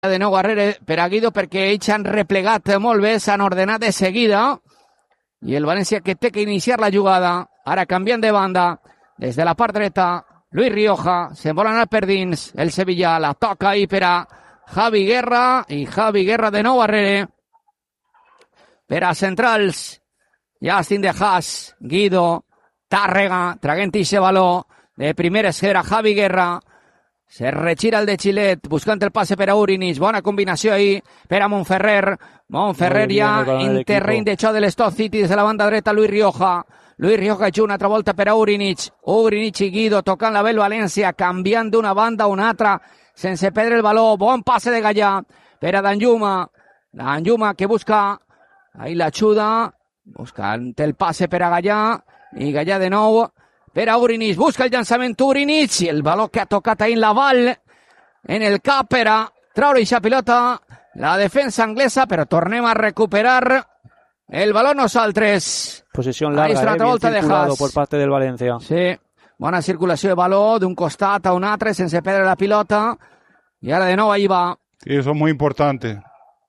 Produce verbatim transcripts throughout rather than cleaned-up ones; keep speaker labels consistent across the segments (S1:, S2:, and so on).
S1: de nou Guerrero per a Guido perquè ells han replegat molt bé, s'han ordenat de seguida i el València que té que iniciar la jugada, ara canviant de banda des de la part dreta, Luis Rioja se'n vol anar per dins, el Sevilla la toca ahí per a Javi Guerra i Javi Guerra de nou Guerrero per a centrals, Justin de Haas, Guido, Tàrrega, traguent ixe baló de primera esquerra, Javi Guerra. Se retira el de Chilet, buscant el passe per a Urinis. Bona combinació ahí per a Montferrer. Montferrer ja en terreny de xoc de l'Stoke City des de la banda dreta, Luis Rioja. Luis Rioja juga una altra volta per a Urinis. Urinis i Guido tocant la Bel València, canviant d'una banda a una altra, sense perdre el baló. Bon passe de Gallà per a Danjuma. Danjuma que busca ahí l'ajuda, buscant el passe per a Gallà. I Gallà de nou per a Urinis, busca el llançament Urinis i el baló que ha tocat ahí en l'aval en el cap per a traure aquesta pilota la defensa anglesa, però tornem a recuperar el baló nosaltres.
S2: Posesión larga, eh, bien circulado por parte del Valencia.
S1: Sí, bona circulació de baló d'un costat a un altre sense perdre la pilota i ara de nou ahí va.
S3: Sí, eso es muy importante.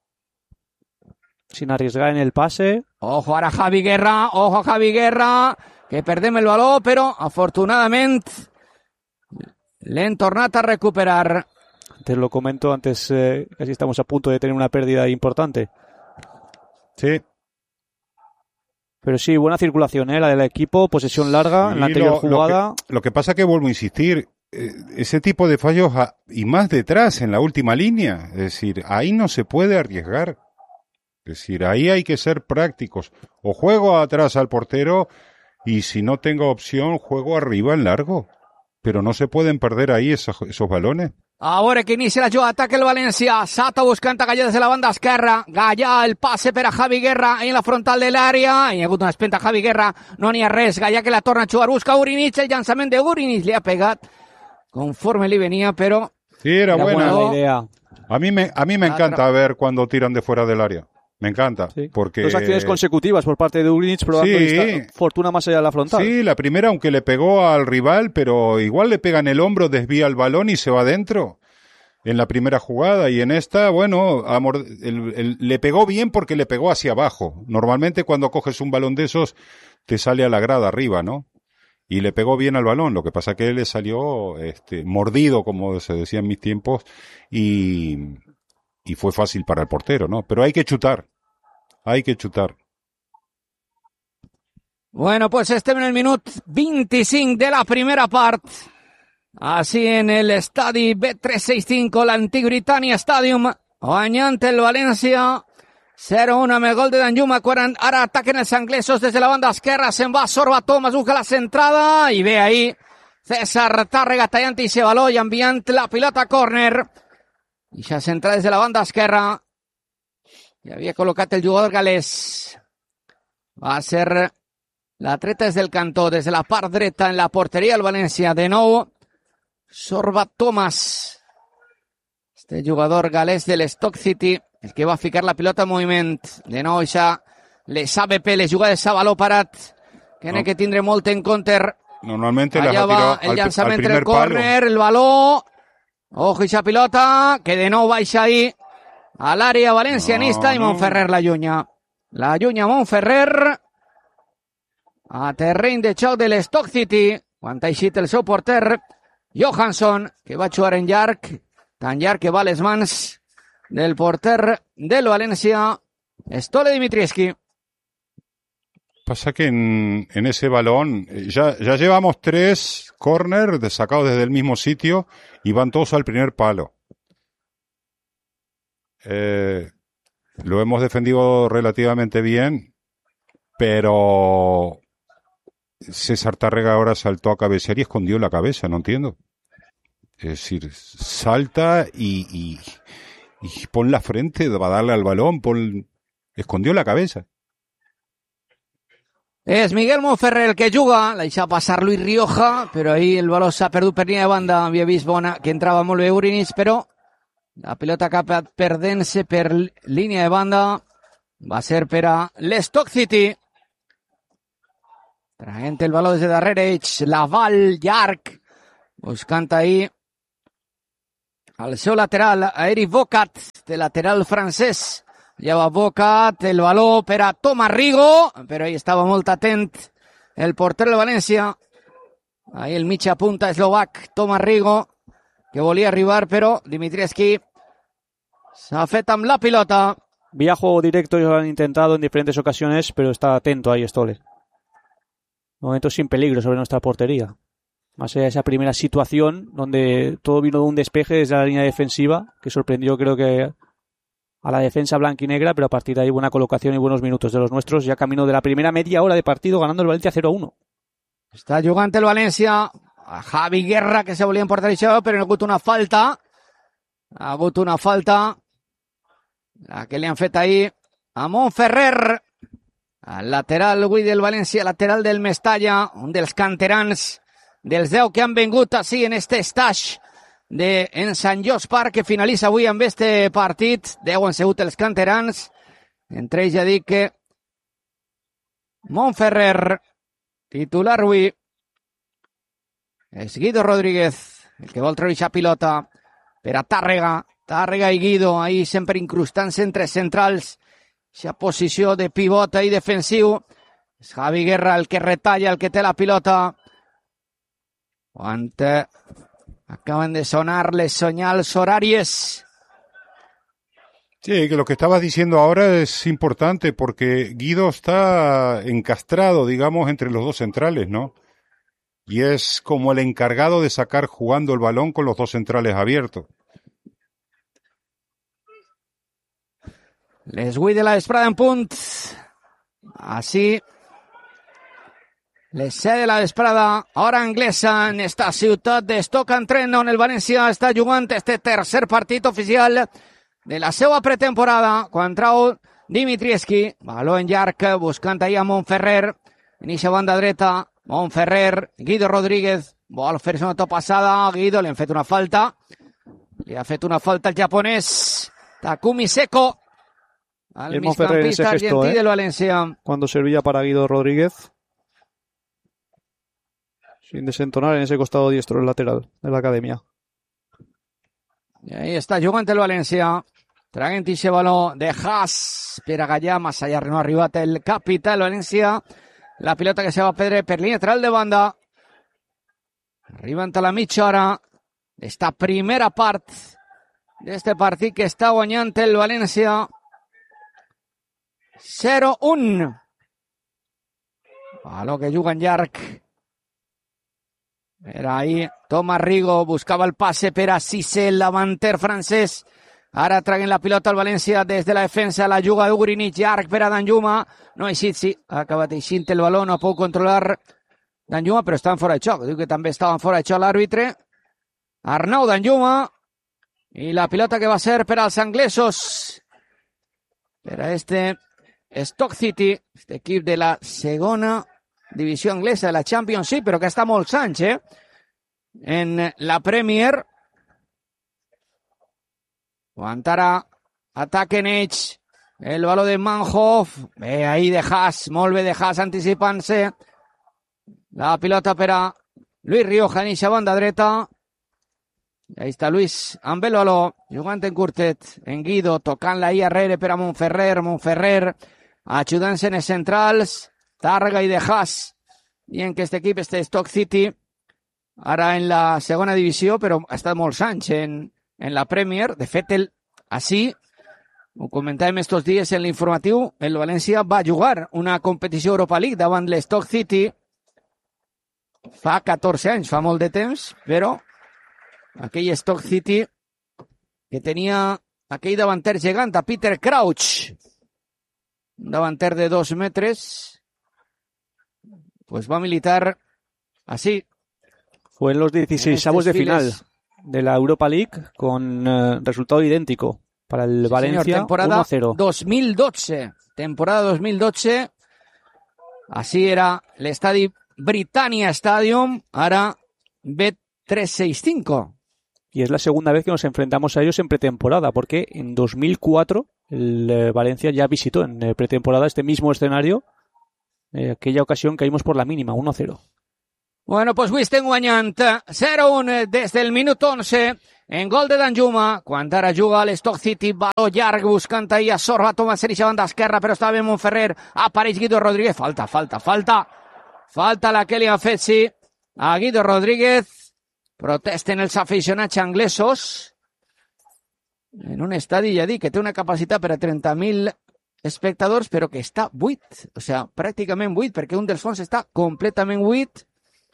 S2: Sin arriesgar en el pase.
S1: Ojo ara Javi Guerra, ojo Javi Guerra, que perdem el baló, però afortunadament l'hem tornat a recuperar.
S2: Te lo comento antes, eh, casi estamos a punto de tener una pérdida importante.
S3: Sí.
S2: Pero sí, buena circulación, ¿eh? La del equipo, posesión larga, sí, en la anterior
S3: lo,
S2: jugada.
S3: Lo que, lo que pasa que vuelvo a insistir, eh, ese tipo de fallos a, y más detrás, en la última línea, es decir, ahí no se puede arriesgar. Es decir, ahí hay que ser prácticos. O juego atrás al portero y si no tengo opción, juego arriba en largo. Pero no se pueden perder ahí esos, esos balones.
S1: Ahora que inicia la jugada, ataca el València. Sato buscant a Gallà des de la banda esquerra. Gallà, el passe per a Javi Guerra en la frontal de l'àrea. Hi ha hagut una espenta a Javi Guerra, no n'hi ha res. Gallà que la torna a jugar, busca Urinis, el llançament de Urinis li ha pegat conforme li venia, però...
S3: Sí, era, era buena
S2: la idea.
S3: A mí me, a mí me encanta ver cuando tiran de fuera del área. Me encanta, sí, porque...
S2: Dos acciones consecutivas por parte de Urinis, probando
S3: sí,
S2: esta fortuna más allá de la frontal.
S3: Sí, la primera, aunque le pegó al rival, pero igual le pega en el hombro, desvía el balón y se va adentro. En la primera jugada, y en esta, bueno, amor, el, el, le pegó bien porque le pegó hacia abajo. Normalmente cuando coges un balón de esos, te sale a la grada arriba, ¿no? Y le pegó bien al balón, lo que pasa que le salió este mordido, como se decía en mis tiempos, y, y fue fácil para el portero, ¿no? Pero hay que chutar. Hay que chutar.
S1: Bueno, pues estem en el minut vint-i-cinc de la primera part. Així en el estadi Bet tres seixanta cinco, l'antic Britannia Stadium, guanyant el València zero a uno amb el gol de Danjuma. Quan ara ataquen els anglesos des de la banda esquerra, se'n va Sorba Thomas, busca la centrada i ve ahí César Tàrrega tallant i se baló i enviant la pilota a córner. I ja centra des de la banda esquerra. I havia col·locat el jugador galès. Va ser la treta des del cantó, des de la part dreta en la porteria del València. De nou, Sorba Thomas, este jugador galès de l'Stoke City, el que va ficar la pilota en moviment. De nou, ja les A B P, les jugades a baló parat, que n'hi ha que tindre molt en compte.
S3: Normalmente
S1: allà va el llançament del córner, el baló, ojo aquesta pilota, que de nou baixa ahí a l'àrea valencianista, no, i Montferrer no. la llunya. La llunya Montferrer a terreny de xoc de l'Stoke City, quan ha eixit el seu porter Johansson, que va jugar en llarg, tan llarg que va a les mans del porter del València, Stole Dimitrievski.
S3: Pasa que en, en ese balón ya, ya llevamos tres corners sacados desde el mismo sitio y van todos al primer palo. Eh, lo hemos defendido relativamente bien, pero César Tàrrega ahora saltó a cabecear y escondió la cabeza, no entiendo. Es decir, salta y, y, y pon la frente, va a darle al balón, pon, escondió la cabeza.
S1: És Miguel Montferrer el que juga, la deixa passar Luis Rioja, però ahí el baló s'ha perdut per línia de banda, havia vist bona, que entrava molt bé Urinis, però la pilota que ha perdent-se per línia de banda va ser per a l'Stoke City. Traient el baló des de darrere ells, l'aval llarg, buscant ahí al seu lateral, a Eric Bocat, de lateral francès. Lleva Bocat, el baló per a Tomàs Rigo, però ahí estava molt atent el porter del València. Ahí el mitja punta eslovac, Tomàs Rigo, que volia arribar, però Dimitrievski s'ha fet amb la pilota.
S2: Vía juego directo, ellos lo han intentado en diferentes ocasiones, pero está atento ahí Stoller. Momento sin peligro sobre nuestra portería. Más allá de esa primera situación, donde todo vino de un despeje desde la línea defensiva, que sorprendió creo que a la defensa blanquinegra, pero a partir de ahí buena colocación y buenos minutos de los nuestros, ya camino de la primera media hora de partido, ganando el Valencia cero a uno.
S1: Està jugant el València, a Javi Guerra, que se volia emportar això, però ha hagut una falta. Ha hagut una falta, la que li han fet ahir a Montferrer, al lateral avui del València, lateral del Mestalla, un dels canterans dels deu que han vingut així en este stage de, en Sant Jos Park, que finalitza avui amb este partit. deu han sigut els canterans, entre ells ja dic que Montferrer, titular avui, és Guido Rodríguez, el que vol treure aquesta pilota per a Tàrrega. Tàrrega i Guido, ahí sempre incrustant-se entre centrals, aquesta posició de pivot ahí defensiu. És Javi Guerra el que retalla, el que té la pilota. Quan acaban de sonar les senyals horàries.
S3: Sí, que lo que estabas diciendo ahora es importante porque Guido está encastrado, digamos, entre los dos centrales, ¿no? Y es como el encargado de sacar jugando el balón con los dos centrales abiertos.
S1: Les vull de la vesprada en punt. Així, les set de la vesprada, hora anglesa, en esta ciutat de Stoke-on-Trent, on el València està jugant este tercer partit oficial de la seva pretemporada, quan trau Dimitrievski, baló en llarg, buscant ahir a Montferrer, en eixa banda dreta, Montferrer, Guido Rodríguez, vol fer-se una topassada, Guido, li han fet una falta, li ha fet una falta el japonès, Takumi Seko, al migcampista argentí
S2: eh,
S1: del València.
S2: Cuando servía para Guido Rodríguez, sin desentonar en ese costado diestro, el lateral de la academia.
S1: I ahí està jugant el València, traient aquest baló de Haas per a Gallà, més allà no ha arribat el capità del València, la pilota que se va a perdre per línia lateral de banda, arribant a la mitja hora d'esta primera part d'este partit que està guanyant el València zero a un. Baló que juga en llarg. Era ahí, Tomàs Rigo buscava el passe per a Cissé, el davanter francès. Ara traient la pilota al València des de la defensa, la juga d'Ugrinic, llarg per a Danjuma. No ha eixit, sí, ha acabat eixint el baló, no pot controlar Danjuma, però estaven fora de xoc. Diu que també estaven fora de xoc l'àrbitre. Arnau Danjuma. I la pilota que va ser per als anglesos. Per a este Stoke City, este equip de la segona divisió anglesa de la Championship, però que està molts anys, eh? En la Premier. Aguantarà, ataquen ells, el baló de Manhoff, bé, ahí de Haas, molt bé de Haas anticipant-se, la pilota per a Luis Rioja en eixa banda dreta, ahí està Luis amb el baló, jugant en curtet, en Guido, tocant-la ahí arrere per a Montferrer, Montferrer, ajudant-se en els centrals, Tàrrega i de Haas, i en aquest equip, este Stoke City, ara en la segona divisió, però ha estat molts anys en, en la Premier. De fet, el, així, ho comentàvem estos dies en l'informatiu, el València va jugar una competició Europa League davant l'Stoke City fa catorze anys, fa molt de temps, però aquell Stoke City que tenia aquell davanter gegant, a Peter Crouch, un davanter de dos metres, pues va a militar así.
S2: Fue en los dieciseisavos de final de la Europa League con uh, resultado idéntico para el sí, Valencia,
S1: señor, temporada
S2: uno a cero.
S1: dos mil doce, temporada dos mil doce, así era el estadio Britannia Stadium, ahora Bet trescientos sesenta y cinco.
S2: Y es la segunda vez que nos enfrentamos a ellos en pretemporada, porque en dos mil cuatro el eh, Valencia ya visitó en eh, pretemporada este mismo escenario. Eh, aquella ocasión caímos por la mínima, uno a cero.
S1: Bueno, pues avui estem guanyant zero a un des del minut once en gol de Danjuma, quan ara juga a l'Stock City, baló llarg buscant ahir a Sorba, Tomàs Erixa banda esquerra, però està bé Montferrer, apareix Guido Rodríguez, falta, falta, falta, falta la que li ha fet, sí, a Guido Rodríguez, protesten els aficionats anglesos, en un estadi, ja dic, que té una capacitat per a trenta mil espectadors, però que està buit, o sigui, pràcticament buit, perquè un dels fons està completament buit.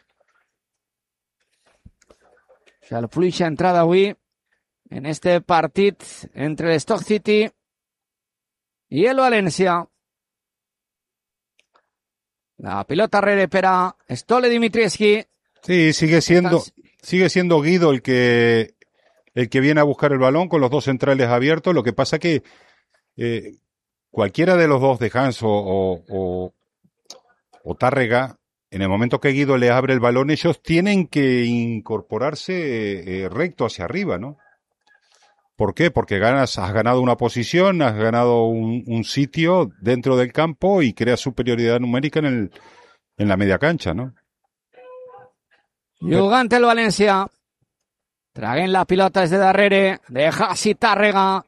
S1: O sigui, la fluixa entrada avui en este partit entre l'Stock City i el València. La pilota rere per a Stole Dimitrievski.
S3: Sí, sigue siendo, sigue siendo Guido el que, el que viene a buscar el balón con los dos centrales abiertos. Lo que pasa que eh, cualquiera de los dos de Hans o, o, o, o Tárrega, en el momento que Guido le abre el balón, ellos tienen que incorporarse eh, recto hacia arriba, ¿no? ¿Por qué? Porque ganas, has ganado una posición, has ganado un, un sitio dentro del campo y creas superioridad numérica en el en la media cancha, ¿no?
S1: Jugant el València. Traguen la pilota des de darrere. De Hasi Tàrrega.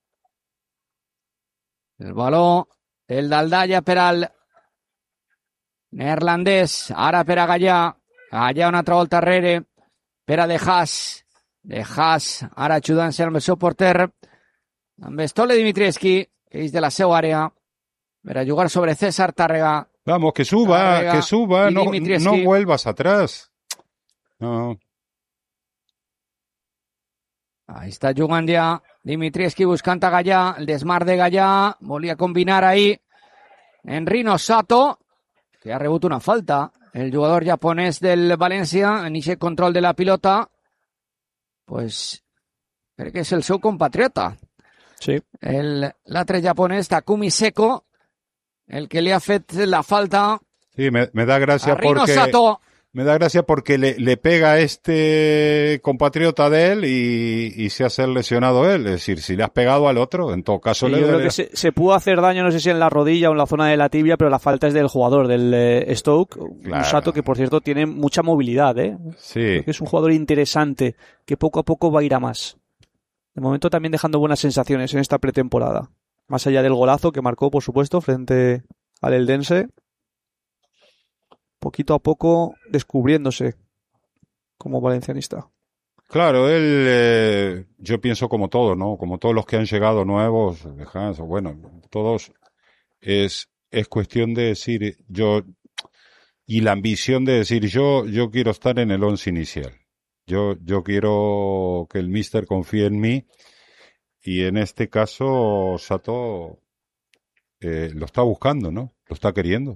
S1: El baló, el d'Aldalla per al neerlandès. Ara per a Gallà. Gallà una altra volta darrere. Per a De Haas. De Haas, ara ajudant-se amb el seu porter. Amb Stole Dimitrievski, que és de la seva àrea. Per a jugar sobre César Tàrrega.
S3: Vamos, que suba, Tàrrega, que suba. No, no vuelvas atrás. No.
S1: Ahí està jugant ja Dimitrievski buscant a Gallà, el desmar de Gallà, volia combinar ahí en Rino Sato, que ha rebut una falta, el jugador japonès del València, en aquest control de la pilota, pues, crec que és el seu compatriota.
S2: Sí.
S1: L'altre japonès, Takumi Seko, el que li ha fet la falta.
S3: Sí, me, me da gràcia
S1: a Rino
S3: porque...
S1: Sato.
S3: Me da gracia porque le, le pega a este compatriota de él y, y se hace lesionado él. Es decir, si le has pegado al otro, en todo caso
S2: sí,
S3: le
S2: yo
S3: duele.
S2: creo que se, se pudo hacer daño, no sé si en la rodilla o en la zona de la tibia, pero la falta es del jugador, del eh, Stoke. Claro. Un Sato que, por cierto, tiene mucha movilidad, ¿eh?
S3: Sí.
S2: Creo que es un jugador interesante, que poco a poco va a ir a más. De momento también dejando buenas sensaciones en esta pretemporada. Más allá del golazo que marcó, por supuesto, frente al Eldense. Poquito a poco descubriéndose como valencianista.
S3: Claro, él, eh, yo pienso como todos, ¿no? Como todos los que han llegado nuevos, Hans, bueno, todos, es, es cuestión de decir, yo, y la ambición de decir, yo, yo quiero estar en el once inicial. Yo, yo quiero que el míster confíe en mí, y en este caso, Sato, eh, lo está buscando, ¿no? Lo está queriendo.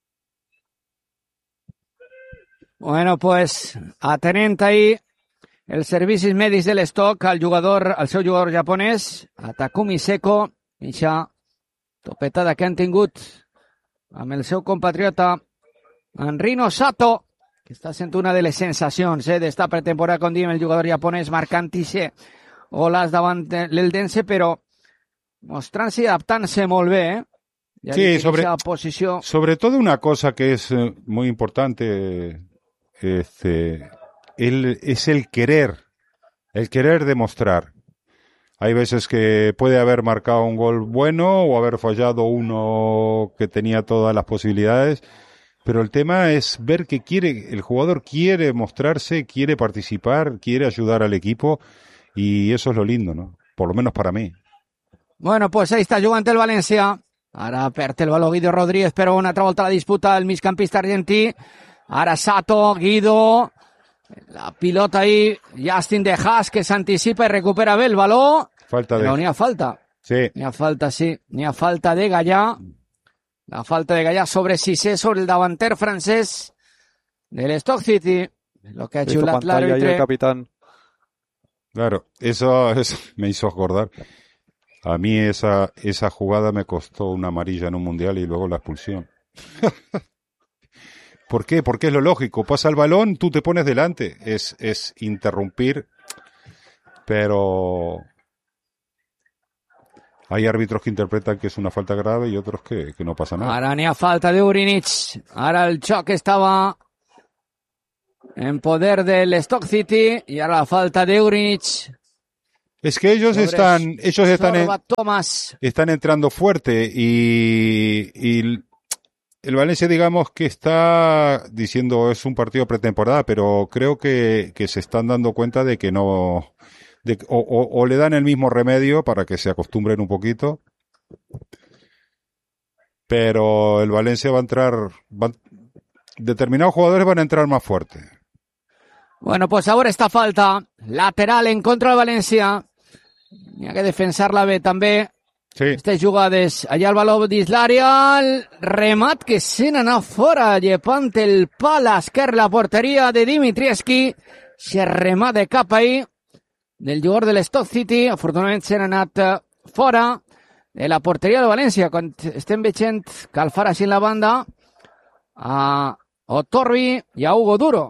S1: Bueno, pues, atenent ahí els servicis mèdics de l'Stock al jugador, al seu jugador japonès, a Takumi Seko, eixa topetada que han tingut amb el seu compatriota en Rino Sato, que està sent una de les sensacions eh, d'esta pretemporada, com diem, el jugador japonès marcant ixe goles davant l'Eldense, però mostrant-se i adaptant-se molt bé, eh? Ja
S3: sí, sobre,
S1: posició.
S3: sobre todo una cosa que es eh, muy importante, este, el, es el querer, el querer demostrar. Hay veces que puede haber marcado un gol bueno o haber fallado uno que tenía todas las posibilidades, pero el tema es ver que quiere, el jugador quiere mostrarse, quiere participar, quiere ayudar al equipo, y eso es lo lindo, ¿no? Por lo menos para mí.
S1: Bueno, pues ahí está jugant el València. Ara perd el baló Guido Rodríguez, però una altra volta la disputa el migcampista argentí. Ara Sato, Guido, la pilota ahí, Justin De Haas, que s'anticipa i recupera bé el baló.
S3: Falta de...
S1: Però n'hi ha falta.
S3: Sí.
S1: N'hi ha falta, sí. N'hi ha falta de Gallà. La falta de Gallà sobre Cissé, sobre el davanter francès del Stock City. Lo que ha xulat l'àrbitre.
S2: El capitán.
S3: Claro, eso, eso me hizo acordar. A mí esa, esa jugada me costó una amarilla en un mundial y luego la expulsión. ¿Por qué? Porque es lo lógico. Pasa el balón, tú te pones delante. Es, es interrumpir, pero hay árbitros que interpretan que es una falta grave y otros que, que no pasa nada.
S1: Ara n'hi ha falta de Urinic. Ara el xoc estava en poder del Stock City i ara la falta de Urinic
S3: Es que ellos
S1: Sobre
S3: están, ellos están, en,
S1: Sorba Thomas.
S3: están entrando fuerte y, y el Valencia, digamos que está diciendo es un partido pretemporada, pero creo que, que se están dando cuenta de que no, de, o, o, o le dan el mismo remedio para que se acostumbren un poquito. Pero el Valencia va a entrar, va, determinados jugadores van a entrar más fuerte.
S1: Bueno, pues ahora esta falta lateral en contra del Valencia. N'hi ha que defensar-la bé, també.
S3: Sí.
S1: Aquestes jugades. Allà el valor d'Islària. El remat que se n'anà fora, llepant el pal a esquerra la porteria de Dimitrievski. Se remat de cap ahí del jugador de l'Stoke City. Afortunadament se n'ha anat fora de la porteria de València. Quan estem veient que el fara així en la banda a Otorbi i a Hugo Duro.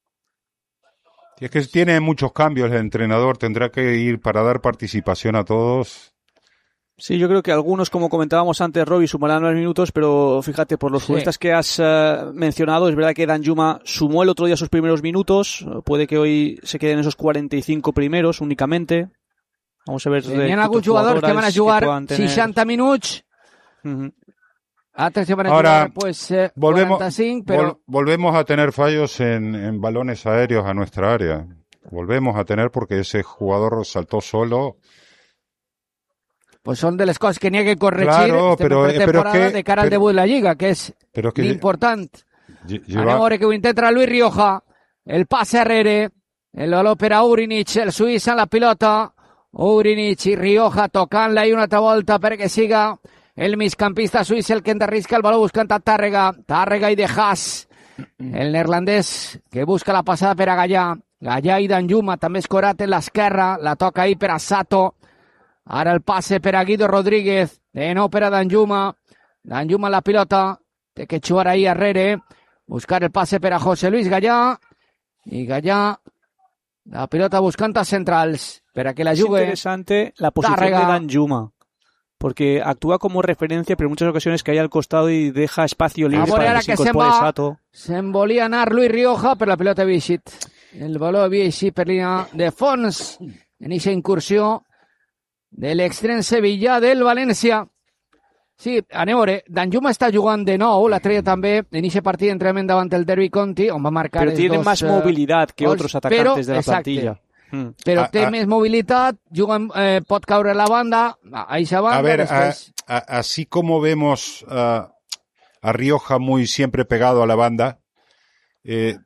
S3: Y es que tiene muchos cambios el entrenador, tendrá que ir para dar participación a todos.
S2: Sí, yo creo que algunos, como comentábamos antes, Robbie, sumarán nueve minutos, pero fíjate, por los
S1: sí.
S2: futbolistas que has uh, mencionado, es verdad que Danjuma sumó el otro día sus primeros minutos, puede que hoy se queden esos cuarenta y cinco primeros únicamente. Vamos a ver.
S1: Sí, hi ha alguns jugadors que van a jugar
S2: tener...
S1: seixanta minuts.
S2: Uh-huh.
S1: Altres que van a
S3: Ahora,
S1: jugar pues, eh,
S3: volvemos,
S1: cuarenta y cinco, pero...
S3: vol, volvemos a tener fallos en, en balones aéreos a nuestra área. Volvemos a tener porque ese jugador saltó solo.
S1: Pues són de les coses que n'hi ha que corregir.
S3: Claro,
S1: Estem
S3: però,
S1: en pretemporada
S3: però que,
S1: de cara al
S3: però,
S1: debut de la Lliga, que és
S3: però que,
S1: l'important.
S3: Lleva...
S1: Anem a veure que ho intenta Luis Rioja. El passe arrere. El valor per a Urinic, el suís en la pilota. Urinic i Rioja tocant-la i una altra volta perquè siga el migcampista suís el que enderrisca el valor buscant a Tàrrega. Tàrrega i De Haas. El neerlandès que busca la passada per a Gallà. Gallà i Danjuma també escorat en l'esquerra. La toca ahí per a Sato. Ara el passe per a Guido Rodríguez. De nou per a Danjuma. Danjuma la pilota. Té que jugar ahí arrere. Buscar el passe per a José Luis Gallà. I Gallà la pilota buscant a centrals. Per a que la jugue.
S2: Es interesante la posición Tàrrega. De Danjuma. Porque actúa como referencia, pero en muchas ocasiones cae al costado y deja espacio libre para que se incorpore Sato.
S1: Se'n volia anar Luis Rioja, però la pilota havia eixit. El valor havia eixit per línia de fons en aquesta incursió de l'extrem sevillà del València. Sí, anem a veure, Danjuma està jugant de nou, la treia també en aquest partit d'entrenament davant el Derby County, on va marcar
S2: però
S1: els dos...
S2: Pero tiene más movilidad que otros atacantes
S1: pero,
S2: de la
S1: exacte.
S2: plantilla. Mm.
S1: Però
S3: a,
S1: té
S3: a,
S1: més mobilitat, juga, eh, pot caure a la banda, a eixa banda.
S3: A ver,
S1: después...
S3: a, a, así como vemos uh, a Rioja muy siempre pegado a la banda, eh,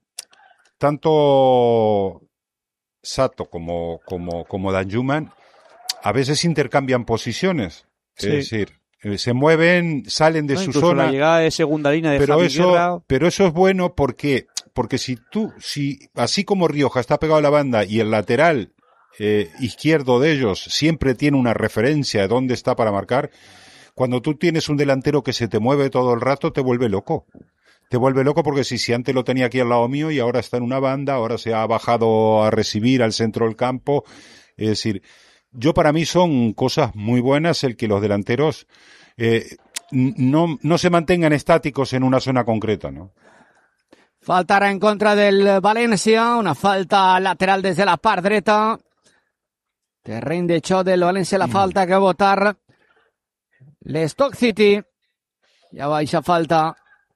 S3: tanto Sato como, como, como Danjuma a veces intercambian posiciones. Sí. Es decir, eh, se mueven, salen de
S2: no,
S3: su zona.
S2: La llegada de segunda línea de
S3: pero
S2: Javi
S3: eso,
S2: Guerra...
S3: pero eso es bueno porque... Porque si tú, si así como Rioja está pegado a la banda y el lateral eh, izquierdo de ellos siempre tiene una referencia de dónde está para marcar, cuando tú tienes un delantero que se te mueve todo el rato, te vuelve loco. Te vuelve loco porque si, si antes lo tenía aquí al lado mío y ahora está en una banda, ahora se ha bajado a recibir al centro del campo. Es decir, yo para mí son cosas muy buenas el que los delanteros eh, no, no se mantengan estáticos en una zona concreta, ¿no?
S1: Falta ara en contra del València, una falta lateral des de la part dreta. Terreny de xoc del València, la falta que va votar l'Stoke City. Ja va eixa falta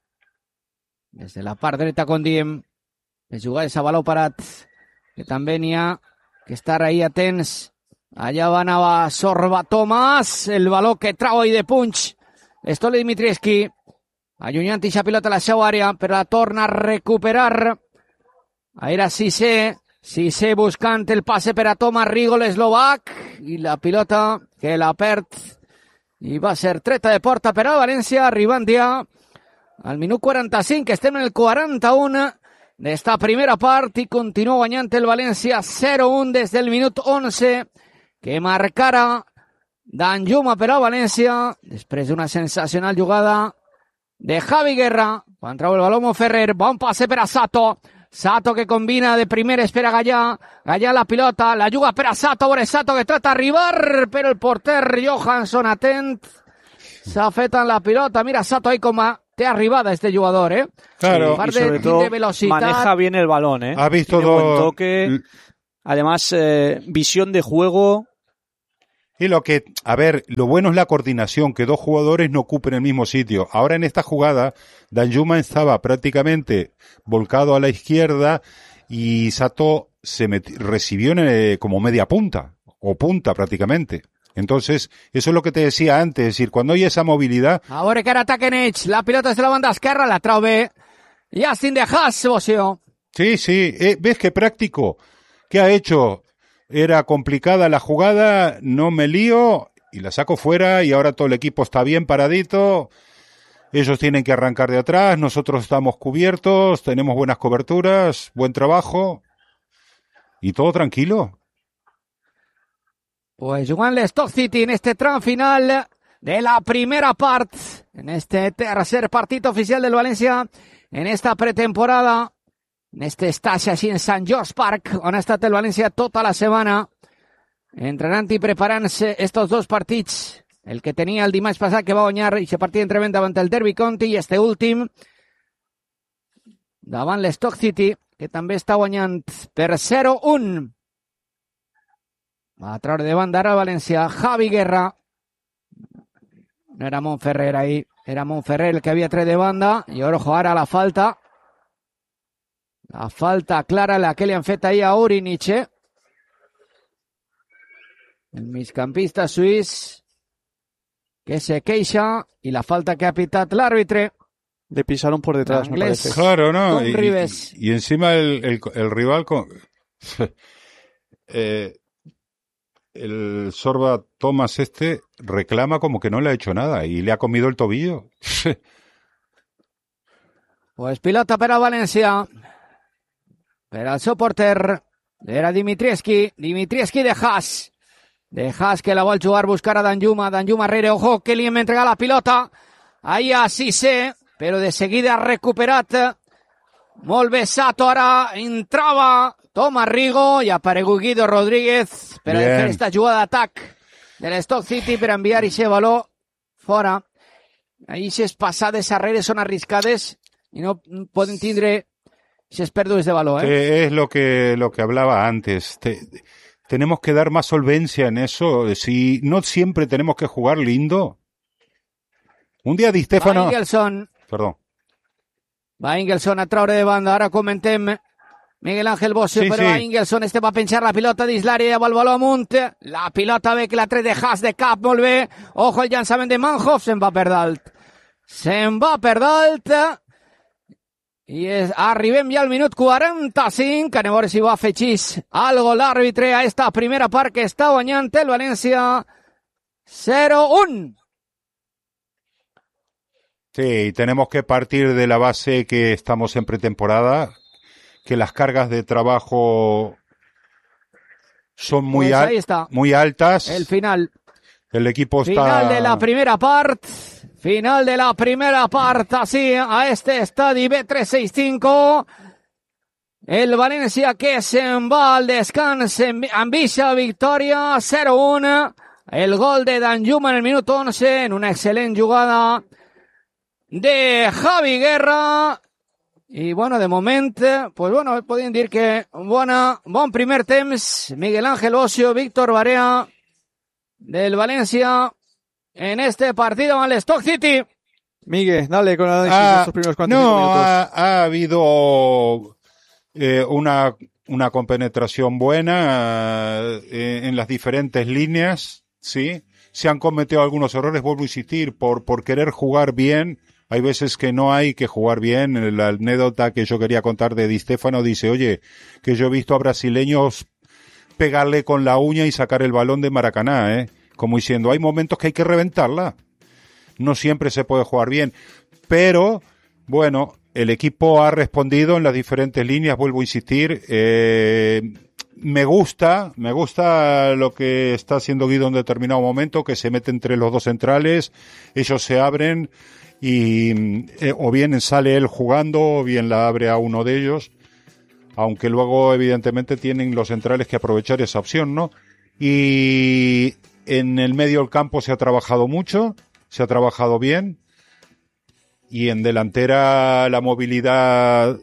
S1: des de la part dreta, com diem, de jugades a baló parat, que també n'hi ha que estar ahí atents. Allà va anar Sorba Thomas, el baló que trau ahí de punx. Stole Dimitrievski. Allunyant ixa pilota a la seva àrea, però la torna a recuperar. Era Cissé, Cissé buscant el passe per a Thomas Rigo, l'eslovac, i la pilota que la perd, i va ser treta de porta per a València, arribant ja al minut quaranta-cinc, estem en el quaranta-un d'esta primera part, i continua guanyant el València zero un des del minut onze, que marcara Danjuma per a València, després d'una sensacional jugada de Javi Guerra, quan trau el baló Montferrer, bon passe per a Sato, Sato que combina de primera, espera Gallà, Gallà la pilota, la juga per a Sato, veure Sato que trata d'arribar, però el porter Johansson atent, s'ha fet en la pilota, mira Sato ahí com a, té arribada este jugador, eh?
S3: Claro,
S2: y sobre todo maneja bien el balón, eh.
S3: Ha visto
S2: Tiene
S3: dos...
S2: buen toque, además eh, visión de juego,
S3: Y lo que, a ver, lo bueno es la coordinación, que dos jugadores no ocupen el mismo sitio. Ahora en esta jugada, Danjuma estaba prácticamente volcado a la izquierda y Sato se meti- recibió en el- como media punta, o punta prácticamente. Entonces, eso es lo que te decía antes, es decir, cuando hay esa movilidad,
S1: Ahora que ataque Nech, la pilota es de la banda esquerra, la trave. Justin de Haas, Bocio.
S3: sí, sí, eh, ¿ves qué práctico? ¿Qué ha hecho? Era complicada la jugada, no me lío y la saco fuera y ahora todo el equipo está bien paradito. Ellos tienen que arrancar de atrás, nosotros estamos cubiertos, tenemos buenas coberturas, buen trabajo y todo tranquilo.
S1: Pues jugant l'Stock City en este tram final de la primera parte, en este tercer partido oficial del Valencia, en esta pretemporada, en este estadi així en Sant George Park, on ha estat el València tota la setmana, entrenant i preparant-se estos dos partits, el que tenia el dimarts passat que va guanyar aquest partit d'entrenament davant el Derby County i este últim davant l'Stock City, que també està guanyant per zero un. Va a traure de banda ara el València, Javi Guerra. No era Montferrer ahí, era Montferrer el que havia tret de banda, i ojo ara la falta. La falta clara, la que li han fet ahir a Uriniche. El migcampista suís que se queixa i la falta que ha pitat l'àrbitre.
S2: Le pisaron por detrás, me
S1: Inglés.
S2: parece.
S3: Claro, ¿no?
S1: Don
S3: Y,
S1: Rives.
S3: y, y encima el, el, el rival con... eh, el Sorba Thomas este reclama como que no le ha hecho nada y le ha comido el tobillo.
S1: Pues pilota per al València. Per al seu porter. Era Dimitrievski. Dimitrievski de Haas. De Haas que la vol jugar, buscar a Danjuma. Danjuma rere, ojo, que li hem entregat la pilota. Ahí a Cissé, però de seguida ha recuperat. Molt bé, Sato ara entrava. Toma Rigo i ha aparegut Guido Rodríguez per a
S3: Bien.
S1: fer esta jugada d'atac de l'Stock City per enviar aquest valor fora. Aquestes passades arrere són arriscades i no poden tindre aquestes pèrdues de valor. Eh?
S3: Que es lo que, lo que hablaba antes. Te- tenemos que dar más solvencia en eso. Si no siempre tenemos que jugar lindo. Un día Di
S1: Va
S3: Stefano...
S1: Ingelson,
S3: Perdón.
S1: va Ingelson a traure de banda. Ara comentem Miguel Ángel Bocio,
S3: Sí,
S1: però
S3: sí.
S1: va Ingelson, este va penjar la pilota dins l'àrea, amb el baló amunt. La pilota ve que la tret de Haas de cap, molt bé. Ojo el llançament de Manhoff, se'n va per dalt. Se'n va per dalt. I és, arribem ja al minut quaranta-cinc. Anem a veure si va afegir algo l'àrbitre a esta primera part que està guanyant el València zero un.
S3: Sí, tenemos que partir de la base que estamos en pretemporada, que las cargas de trabajo son muy,
S1: Pues
S3: al-
S1: ahí está.
S3: muy altas.
S1: El final.
S3: El equipo está...
S1: Final de la primera part. Final de la primera part, así, a este estadi B tres seixanta cinco. El València que se'n va al descans amb eixa victòria zero un. El gol de Danjuma en el minut once en una excel·lent jugada de Javi Guerra. I, bueno, de moment, pues bueno, podríem dir que bona, bon primer temps. Miguel Ángel Bocio, Víctor Barea, del Valencia en este partido al Stock City.
S2: Miguel, dale con el análisis de
S3: Ah,
S2: estos primeros cuarenta y cinco
S3: no,
S2: minutos.
S3: ha, ha habido eh, una, una compenetración buena eh, en las diferentes líneas, ¿sí? Se han cometido algunos errores, vuelvo a insistir, por, por querer jugar bien. Hay veces que no hay que jugar bien. La anécdota que yo quería contar de Di Stefano dice, oye, que yo he visto a brasileños pegarle con la uña y sacar el balón de Maracaná, ¿eh? Como diciendo, hay momentos que hay que reventarla. No siempre se puede jugar bien. Pero, bueno, el equipo ha respondido en las diferentes líneas, vuelvo a insistir. Eh, me gusta, me gusta lo que está haciendo Guido en determinado momento, que se mete entre los dos centrales, ellos se abren y eh, o bien sale él jugando o bien la abre a uno de ellos, aunque luego evidentemente tienen los centrales que aprovechar esa opción, ¿no? Y en el medio del campo se ha trabajado mucho, se ha trabajado bien, y en delantera la movilidad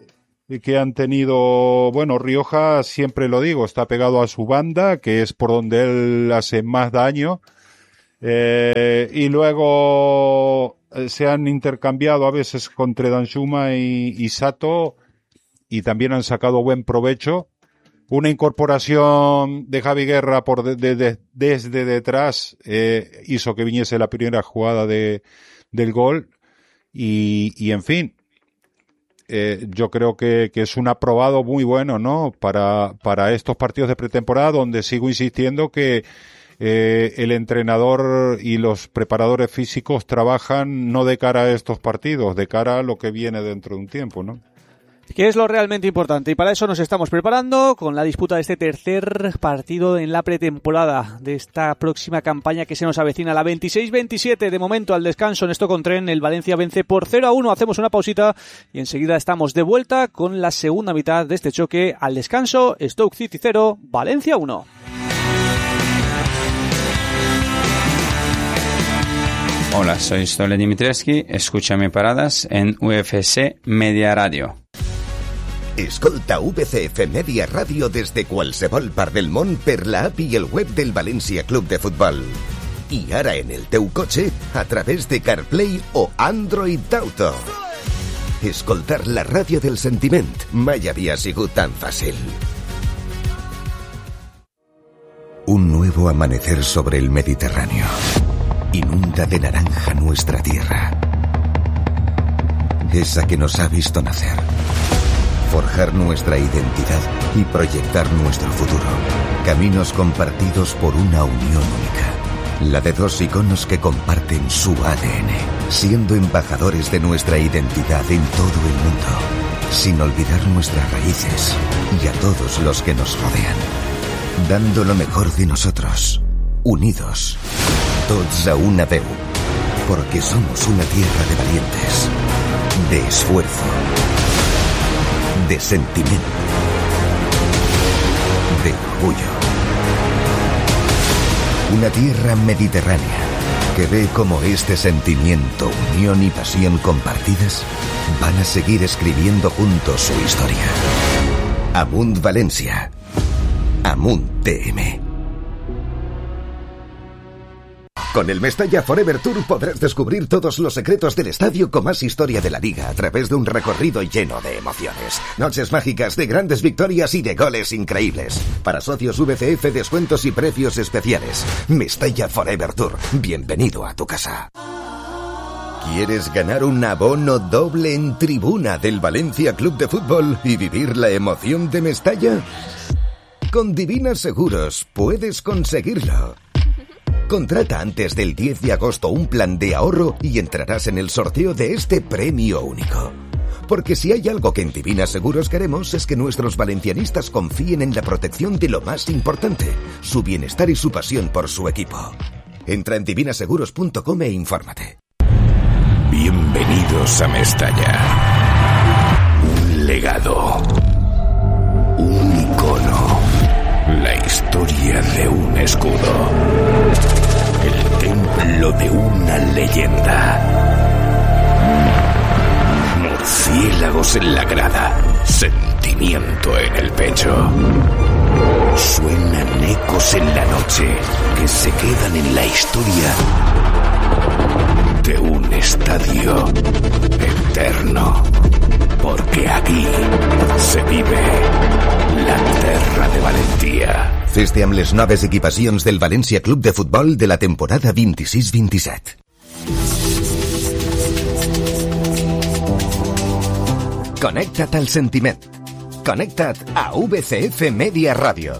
S3: que han tenido, bueno, Rioja, siempre lo digo, está pegado a su banda, que es por donde él hace más daño, eh, y luego eh, se han intercambiado a veces contra Danjuma y, y Sato, y también han sacado buen provecho. Una incorporación de Javi Guerra por de, de, de, desde detrás eh, hizo que viniese la primera jugada de, del gol, y, y en fin, Eh, yo creo que, que es un aprobado muy bueno, ¿no? Para, para estos partidos de pretemporada, donde sigo insistiendo que eh, el entrenador y los preparadores físicos trabajan no de cara a estos partidos, de cara a lo que viene dentro de un tiempo, ¿no?
S2: Que es lo realmente importante, y para eso nos estamos preparando con la disputa de este tercer partido en la pretemporada de esta próxima campaña que se nos avecina, la veintiséis veintisiete. De momento al descanso en Stoke-on-Trent, el Valencia vence por cero a uno. Hacemos una pausita y enseguida estamos de vuelta con la segunda mitad de este choque. Al descanso, Stoke City cero, Valencia uno.
S4: Hola, soy Stole Dimitrescu, escúchame paradas en U F C Media Radio.
S5: Escolta U V C F Media Radio des de qualsevol part del món per la app i el web del València Club de Futbol. I ara en el teu cotxe a través de CarPlay o Android Auto. Escoltar la ràdio del sentiment mai havia sigut tan fàcil. Un nuevo amanecer sobre el Mediterráneo inunda de naranja nuestra tierra. Esa que nos ha visto nacer, forjar nuestra identidad y proyectar nuestro futuro. Caminos compartidos por una unión única. La de dos iconos que comparten su A D N, siendo embajadores de nuestra identidad en todo el mundo, sin olvidar nuestras raíces y a todos los que nos rodean. Dando lo mejor de nosotros, unidos, tots a una veu, porque somos una tierra de valientes, de esfuerzo, de sentimiento, de orgullo. Una tierra mediterránea que ve cómo este sentimiento, unión y pasión compartidas van a seguir escribiendo juntos su historia. Amunt Valencia. Amunt T M. Con el Mestalla Forever Tour podrás descubrir todos los secretos del estadio con más historia de la liga a través de un recorrido lleno de emociones. Noches mágicas de grandes victorias y de goles increíbles. Para socios V C F, descuentos y precios especiales. Mestalla Forever Tour. Bienvenido a tu casa. ¿Quieres ganar un abono doble en tribuna del Valencia Club de Fútbol y vivir la emoción de Mestalla? Con Divina Seguros puedes conseguirlo. Contrata antes del diez de agosto un plan de ahorro y entrarás en el sorteo de este premio único. Porque si hay algo que en Divina Seguros queremos es que nuestros valencianistas confíen en la protección de lo más importante, su bienestar y su pasión por su equipo. Entra en divina seguros punto com e infórmate.
S6: Bienvenidos a Mestalla. Un legado. Un icono. La historia de un escudo. El templo de una leyenda. Murciélagos en la grada. Sentimiento en el pecho. Suenan ecos en la noche que se quedan en la historia de un estadio eterno. Porque aquí se vive la terra de Valentia.
S5: Fes-te amb les noves equipacions del València Club de Futbol de la temporada vint-i-sis vint-i-set. Connecta't al sentiment. Connecta't a V C F Media Radio.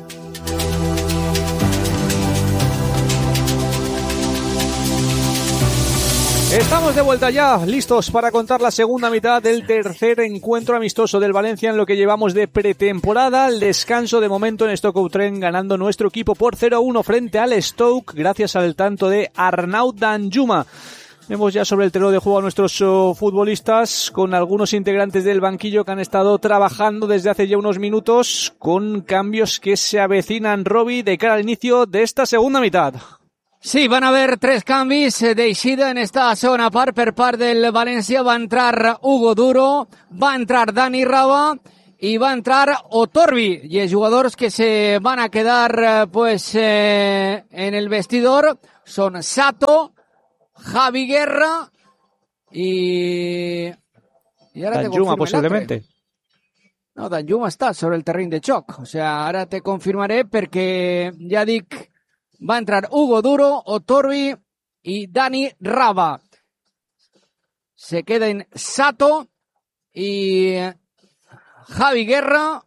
S2: Estamos de vuelta ya, listos para contar la segunda mitad del tercer encuentro amistoso del Valencia en lo que llevamos de pretemporada. El descanso de momento en Stoke-on-Trent, ganando nuestro equipo por cero a uno frente al Stoke, gracias al tanto de Arnaud Danjuma. Vemos ya sobre el terreno de juego a nuestros uh, futbolistas, con algunos integrantes del banquillo que han estado trabajando desde hace ya unos minutos, con cambios que se avecinan, Robbie, de cara al inicio de esta segunda mitad.
S1: Sí, van a haver tres canvis d'eixida en esta segona part per part del València. Va entrar Hugo Duro, va entrar Dani Raba y va a entrar Otorbi. Y los jugadores que se van a quedar pues eh, en el vestidor son Sato, Javi Guerra y... y ahora
S2: Danjuma, posiblemente.
S1: No, Danjuma està sobre el terreny de xoc. O sea, ara te confirmaré perquè ja dic, va entrar Hugo Duro, Otorbi y Dani Raba. Se queden Sato y Javi Guerra.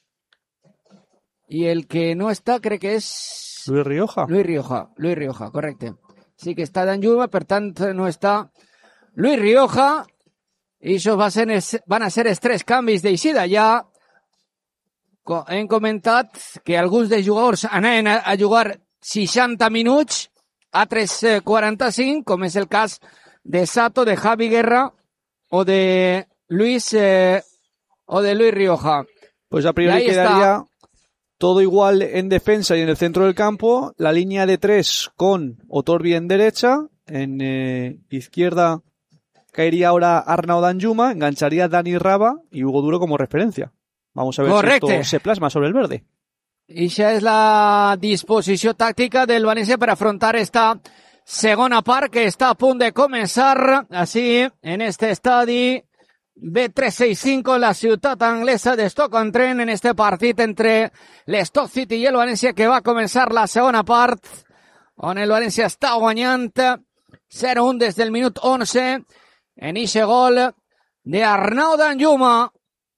S1: Y el que no está, crec que és...
S2: Luis Rioja.
S1: Luis Rioja, Luis Rioja, correcte. Sí que està Danjuma, per tant no està Luis Rioja. I això va ser, van a ser els tres canvis d'eixida. Ja hem comentat que alguns dels jugadors anaven a jugar seixanta minuts, altres quaranta-cinc, com és el cas de Sato, de Javi Guerra o de Luis eh, o de Luis Rioja.
S2: Pues a priori quedaría está. Todo igual en defensa y en el centro del campo. La línea de tres con Otorbi en derecha, en eh, izquierda caería ahora Arnau Danjuma, engancharía Dani Raba y Hugo Duro como referencia. Vamos a ver Correcte. Si esto se plasma sobre el verde.
S1: I això és la disposició tàctica del València per afrontar esta segona part que està a punt de començar així en este estadi B tres seixanta cinc en la ciutat anglesa de Stoke-on-Trent en este partit entre l'Stoke City i el València que va començar la segona part on el València està guanyant zero a un des del minut onze en ixe gol de Arnau Danjuma.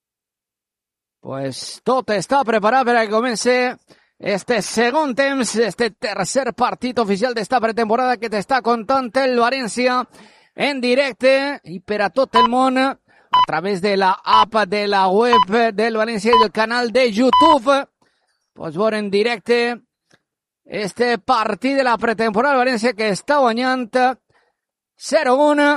S1: Pues tot està preparat per a que comenci este segon temps, este tercer partit oficial d'esta pretemporada que t'està contant el València en directe i per a tot el món a través de la app de la web del València i del canal de YouTube. Pues veure en directe este partit de la pretemporada del València que està guanyant zero a un.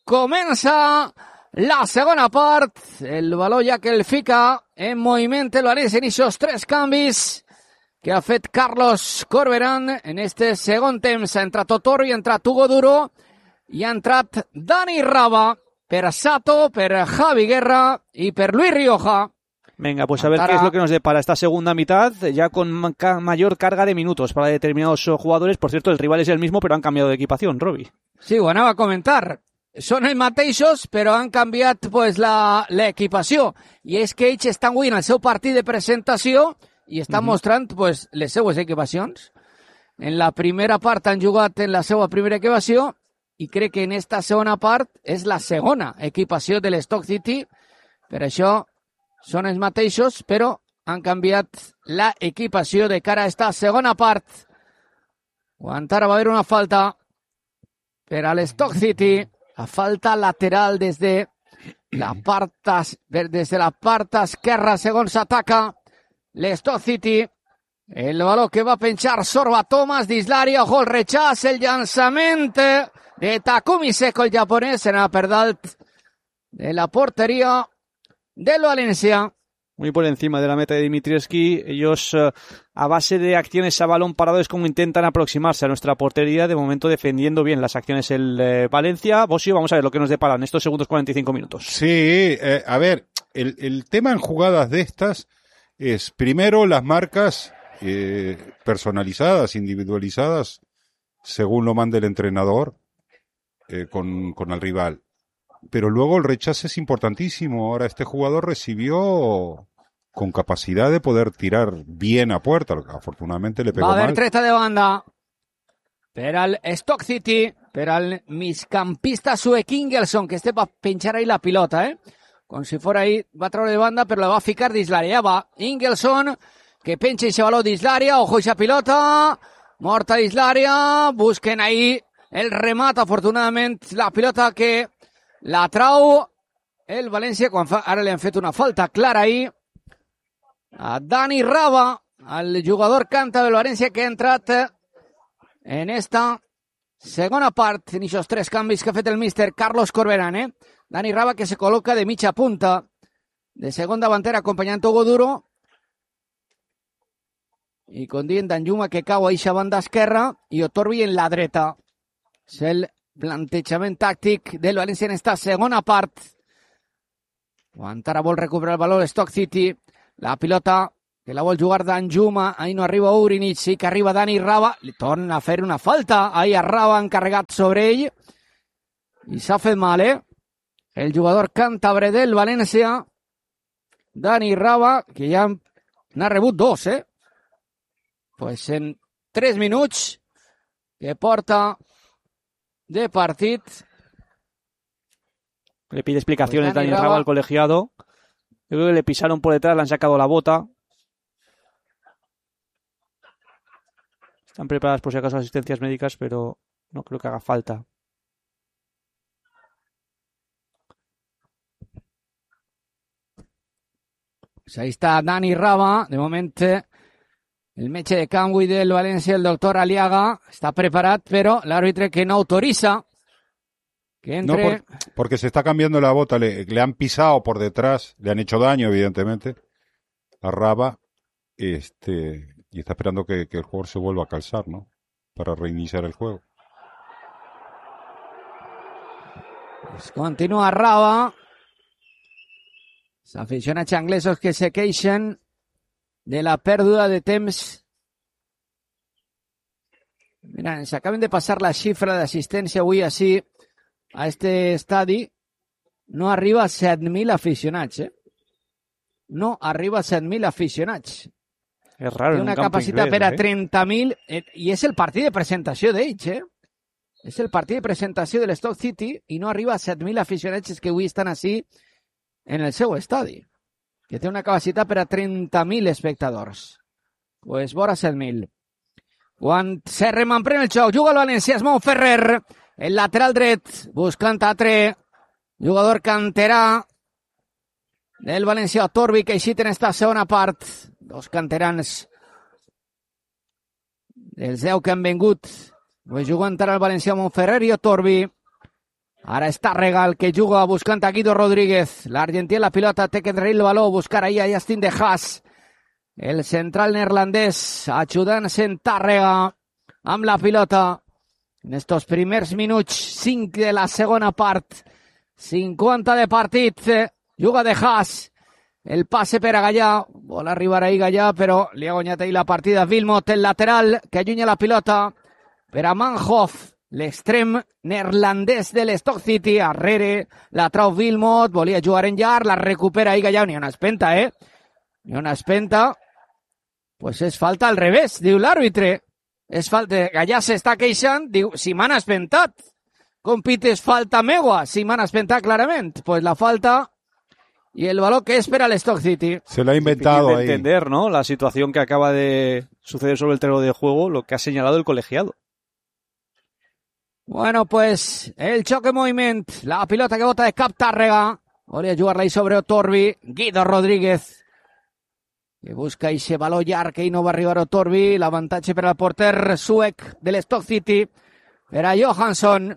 S1: Comença la segona part, el baló ja que el fica en moviment el València en aquests tres canvis que ha fet Carlos Corberán en este segon temps. Ha entrat Otorbi, ha entrat Hugo Duro i ha entrat Dani Raba per Sato, per Javi Guerra y per Luis Rioja.
S2: Venga, pues a ver qué es lo que nos depara esta segunda mitad, ya con mayor carga de minutos para determinados jugadores. Por cierto, el rival es el mismo, pero han cambiado de equipación, Robi.
S1: Sí, ho anava a comentar. Són els mateixos, però han canviat pues, la, l'equipació. I és que ells estan avui en el seu partit de presentació i estan uh-huh. mostrant pues, les seues equipacions. En la primera part han jugat en la seva primera equipació i crec que en esta segona part és la segona equipació de l'Stoke City. Per això són els mateixos, però han canviat la equipació de cara a esta segona part. Ara va haver una falta per a l'Stoke City. La falta lateral des de la part, des de la part esquerra, segons ataca l'Stoke City. El baló que va penjar Sorba Thomas dins l'àrea. Ojo, el rechaç, el llançament de Takumi Seko, el japonès, en la per dalt de la porteria del València.
S2: Muy por encima de la meta de Dimitrievski. Ellos, uh, a base de acciones a balón parado, es como intentan aproximarse a nuestra portería. De momento defendiendo bien las acciones el eh, Valencia. Bosio, vamos a ver lo que nos deparan estos segundos cuarenta y cinco minutos.
S3: Sí, eh, a ver, el, el tema en jugadas de estas es, primero, las marcas eh, personalizadas, individualizadas, según lo mande el entrenador, eh, con, con el rival. Pero luego el rechazo es importantísimo. Ahora este jugador recibió con capacidad de poder tirar bien a puerta. Afortunadamente le pegó mal.
S1: Va a haver treta de banda per al Stoke City, per al migcampista Suek Ingelson, que este va a pinchar ahí la pilota, eh? Com si fuera ahí, va a traure de banda, però la va a ficar dins l'àrea. Ja va Ingelson, que pencha ese baló dins l'àrea. Ojo esa pilota, morta dins l'àrea. Busquen ahí el remat, afortunadament, la pilota que la trau el València, quan fa, ara li han fet una falta clara ahí a Dani Raba, al jugador canta del València que ha entrat en esta segona part, en aquests tres canvis que ha fet el míster Carlos Corberán, eh? Dani Raba que se col·loca de mitja punta, de segon davanter acompanyant Hugo Duro. i condient Danjuma que cau a eixa banda esquerra i Otorbi en la dreta. És el plantejament tàctic del València en esta segona part. Quan ara vol recuperar el valor Stoke City, la pilota que la vol jugar Danjuma, ahí no arriba Urinic, sí que arriba Dani Raba, li torna a fer una falta, ahí a Raba encarregat sobre ell, i s'ha fet mal, eh? El jugador càntabre del València, Dani Raba, que ja n'ha rebut dos, eh? Pues en tres minuts que porta de partit.
S2: Le pide explicaciones
S1: Pues Dani
S2: Dani Raba
S1: Raba
S2: al colegiado. Yo creo que le pisaron por detrás, le han sacado la bota. Están preparadas por si acaso asistencias médicas, pero no creo que haga falta.
S1: Pues ahí está Dani Raba, de moment el metge de Camp del València, el doctor Aliaga, està preparat, però l'àrbitre que no autoriza que entre.
S3: No, por, porque se está cambiando la bota, le, le han pisado por detrás, le han hecho daño, evidentemente, a Raba, este, y está esperando que, que el jugador se vuelva a calzar, ¿no? Para reiniciar el juego.
S1: Pues continua Raba. Els aficionats anglesos que se queixen de la pèrdua de temps. Mira, ens acaben de passar la xifra d'assistència avui així a este estadi. No arriba a set mil aficionats, eh? No arriba a set mil aficionats.
S2: És raro.
S1: Té una
S2: en un camp
S1: capacitat
S2: inglés,
S1: per a
S2: eh?
S1: trenta mil eh, i és el partit de presentació d'ells, eh? És el partit de presentació de l'Stoke City i no arriba a set mil aficionats que avui estan així en el seu estadi, que té una capacitat per a trenta mil espectadors. Pues vora set mil. Quan se remanprèn el xoc, juga el València, es mou Ferrer, el lateral dret, buscant Atre, jugador canterà del València, Torbi, que eixit en esta segona part. Dos canterans dels deu que han vengut, pues jugant ara el València amb Ferrer i Torbi. Ara està Regal, que juga buscant a Guido Rodríguez. L'argentí en la pilota té que trair el baló, buscar ahí a Justin de Haas. El central neerlandès ajudant-se en Tàrrega amb la pilota. En estos primers minuts, cinc de la segona part. cinquanta de partit. Juga de Haas. El passe per a Gallà. Vol arribar ahí Gallà, però li ha guanyat ahí la partida. Wilmot, el lateral, que allunya la pilota per a Manhoff. L'extrem neerlandès de l'Stoke City, arrere, la trau Wilmot, volia jugar en llarg, la recupera ahí Gallà, n'hi ha una espenta, eh? N'hi ha una espenta. Pues és falta al revés, diu l'àrbitre. És falta, Gallà s'està queixant, diu, si m'han espentat. Com pites falta meua, si m'han espentat clarament. Pues la falta y el balón que espera el Stoke City.
S3: Se lo ha inventado
S2: de
S3: ahí.
S2: entender, ¿no? La situación que acaba de suceder sobre el terreno de juego, lo que ha señalado el colegiado.
S1: Bueno, pues el choque moviment, la pilota que bota de cap Tàrrega, volia jugar-la ahí sobre Otorbi, Guido Rodríguez, que busca ese baló llarg que ahí no va arribar Otorbi, l'avantatge per al porter suec de l'Stoke City, per a Johansson.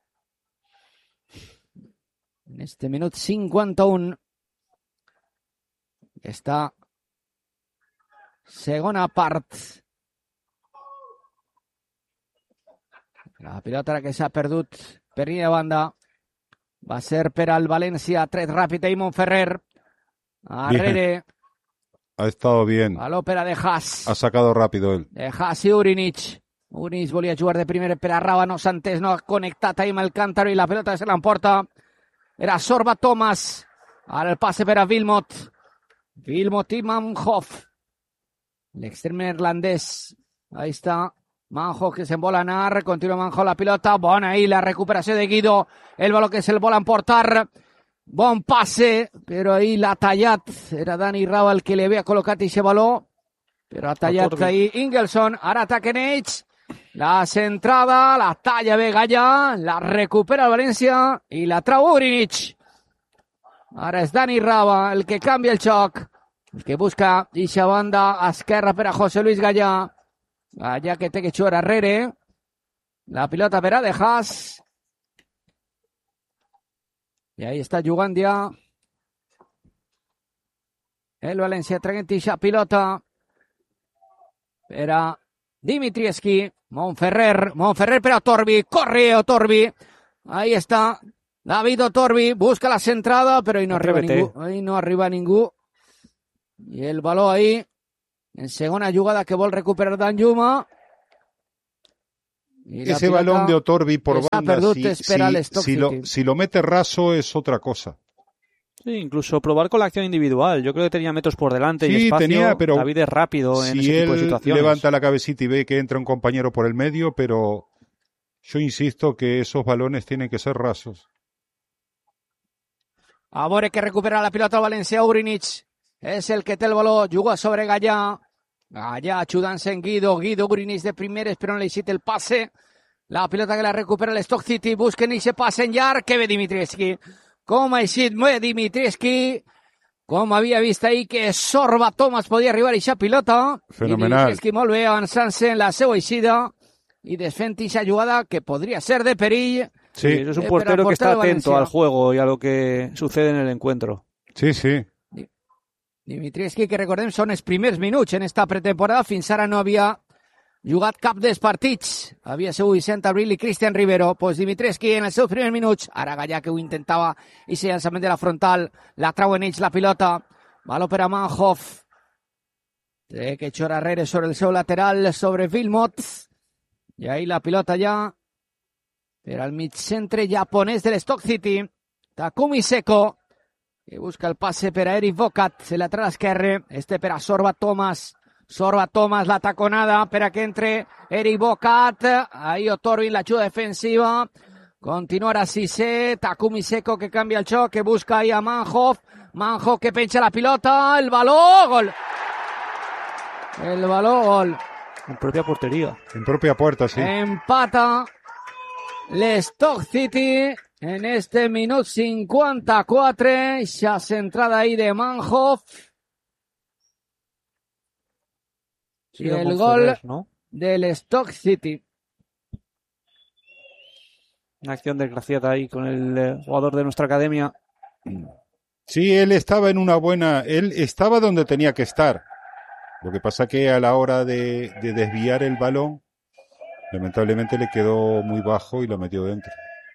S1: En este minut cinquanta-un, esta segona part. La pilota que s'ha perdut per línia de banda va ser per al València, tret ràpid a Imon Ferrer. Arrere.
S3: Ha estado bien.
S1: Baló per a De Haas.
S3: Ha sacado rápido él.
S1: De Haas i Urinic. Urinic volia jugar de primer per a Raba, no s'ha entès, no ha connectat ahí amb el Càntaro i la pilota se l'emporta. Era Sorba Thomas. Ara el passe per a Wilmot. Wilmot i Manhoff. L'extrem neerlandès. Ahí està. Manhoff que se'n vol anar, continua Manhoff la pilota, bona ahí la recuperació de Guido, el baló que se'l vol emportar, bon passe, però ahí l'ha tallat, era Dani Raba el que li havia col·locat aquest baló, però ha tallat ahí Ingelsson, ara ataquen ells, la centrada, la talla bé Gallà, la recupera el València i la trau Urinic. Ara és Dani Raba el que canvia el xoc, el que busca eixa banda esquerra per a José Luis Gallà. Allá que té que jugar arrere. La pilota per a De Haas. I ahí està jugant ja el València traient eixa pilota. Era Dimitrievski, Monferrer, Monferrer per Otorbi, corre Otorbi. Ahí está David Otorbi, busca la centrada, però ahí no arriba ningú. Ahí no arriba ningú. I el baló ahí, en segona jugada que vol recuperar Danjuma.
S3: Ese balón de Otorbi por banda,
S1: perdut,
S3: si,
S1: si,
S3: si, lo, si lo mete raso es otra cosa.
S2: Sí, incluso probar con la acción individual. Yo creo que tenía metros por delante
S3: sí,
S2: y espacio.
S3: Tenía, pero
S2: David es rápido en
S3: si
S2: ese tipo de
S3: él
S2: situaciones.
S3: Levanta la cabecita y ve que entra un compañero por el medio, pero yo insisto que esos balones tienen que ser rasos.
S1: Abore que recupera la pilota Valencia. Urinic és el que té el baló, juga sobre Gallà. Gallà ajudant-se en Guido. Guido Urinic de primeres, però no li cita el passe. La pilota que la recupera l'Stoke City. Busquen i se passen llarg. Que bé Dimitrievski. Com ha eixit bé Dimitrievski. Com havia vist ahir que Sorba Thomas podia arribar a aquesta pilota.
S3: Fenomenal.
S1: I Dimitrievski molt bé avançant-se en la seva eixida i desfent aquesta jugada que podria ser de perill.
S2: Sí, sí, eso es un portero que está atento al juego y a lo que sucede en el encuentro.
S3: Sí, sí.
S1: Dimitrievski, que recordem, són els primers minuts en esta pretemporada. Fins ara no havia jugat cap dels partits. Havia sigut Vicent Abril i Cristian Rivero. Pues Dimitrievski en els seus primers minuts. Ara Gallà que ho intentava. I ese llançament de la frontal. La trauen ells la pilota. Baló per a Manhoff. Té que xor arrere sobre el seu lateral, sobre Wilmot. I ahí la pilota ja per al mig centre japonès de l'Stoke City. Takumi Seko, que busca el passe per a Eric Vocat, el lateral esquerre. Este per a Sorba Thomas. Sorba Thomas, la taconada per a que entre Eric Vocat. Ahí Otorbi, la ajuda defensiva. Continua ara Cissé. Takumi Seko que canvia el xoc, que busca ahí a Manhoff. Manhoff que penja la pilota. El baló, gol. El baló, gol.
S2: En propia portería.
S3: En propia puerta, sí.
S1: Empata l'Stoke City en este minut cinquanta-quatre. Esa centrada ahí de Manhoff.
S2: Sí,
S1: y el
S2: Monferrer,
S1: gol
S2: ¿no?
S1: del Stoke City.
S2: Una acción desgraciada ahí con el eh, jugador de nuestra academia.
S3: Sí, él estaba en una buena... Él estaba donde tenía que estar. Lo que pasa que a la hora de, de desviar el balón, lamentablemente le quedó muy bajo y lo metió dentro.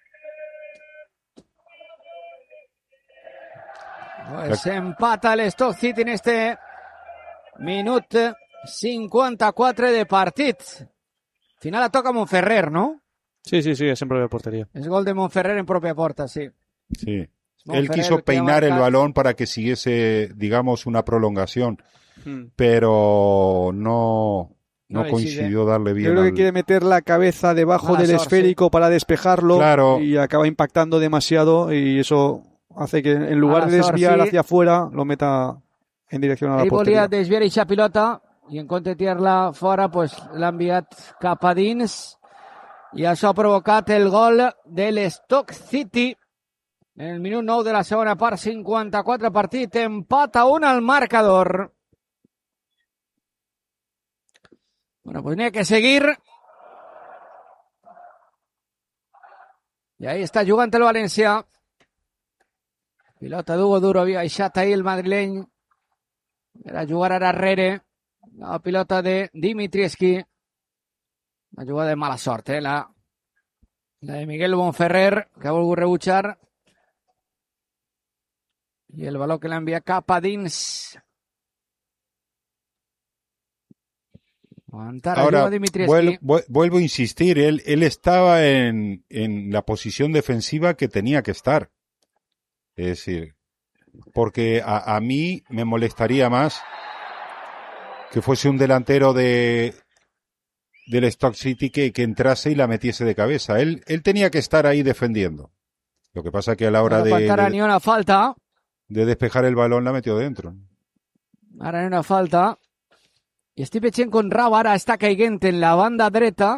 S1: Pues la... empata el Stoke City en este minut cinquanta-quatre de partit. Final la toca Monferrer, ¿no?
S2: Sí, sí, sí, es en propia portería.
S1: Es gol de Monferrer en propia puerta, sí.
S3: Sí.
S1: Monferrer,
S3: él quiso peinar el balón para que siguiese, digamos, una prolongación, hmm. pero no... No, no coincidió sí, darle bien.
S2: Yo creo
S3: al...
S2: que quiere meter la cabeza debajo Mala del sorte. esférico para despejarlo,
S3: claro.
S2: Y acaba impactando demasiado y eso hace que en lugar Mala de desviar sorte. hacia afuera lo meta en dirección a la
S1: Ell
S2: porteria.
S1: Volia desviar aquesta pilota i en compte de tirar-la fora pues, l'ha enviat cap a dins i això ha provocat el gol de l'Stoke City en el minut nou de la segona part, cinquanta-quatre partit, empat a un al marcador. Bueno, pues n'hi ha que seguir. I ahí està jugant el València. Pilota d'Hugo Duro, havia baixat ahí el madrileny. Era jugar ara arrere. La pilota de Dimitrievski. Una jugada de mala sort, eh? La, la de Miguel Monferrer, que ha volgut rebutjar. I el baló que l'envia cap a dins.
S3: Ahora, vuelvo, vuelvo a insistir, él, él estaba en, en la posición defensiva que tenía que estar. Es decir, porque a, a mí me molestaría más que fuese un delantero de del Stoke City que, que entrase y la metiese de cabeza. Él, él tenía que estar ahí defendiendo. Lo que pasa que a la hora de,
S1: de, ni una falta.
S3: de despejar el balón la metió dentro.
S1: Ara ni una falta. I estic veient com Raba ara està caiguent en la banda dreta.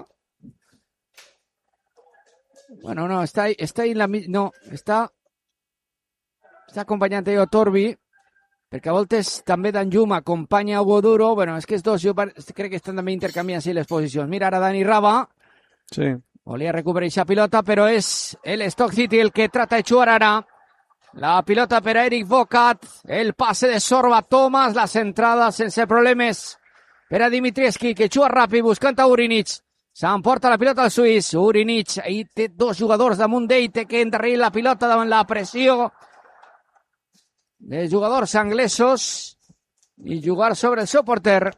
S1: Bueno, no, està, està en la... No, està... Està acompanyant a Otorbi, perquè a voltes també Danjuma acompanya a Hugo Duro. Bueno, és que els dos jo crec que estan també intercanviant-se les posicions. Mira ara Dani Raba.
S2: Sí.
S1: Volia recuperar aquesta pilota, però és el Stoke City el que trata de jugar ara. La pilota per a Eric Vocat. El passe de Sorba Thomas, la centrada sense problemes per a Dimitrievski, que juga ràpid buscant a Urinic. S'emporta la pilota al suís. Urinic, ahí té dos jugadors damunt d'ell, té que endarrerir la pilota davant la pressió de jugadors anglesos i jugar sobre el seu porter.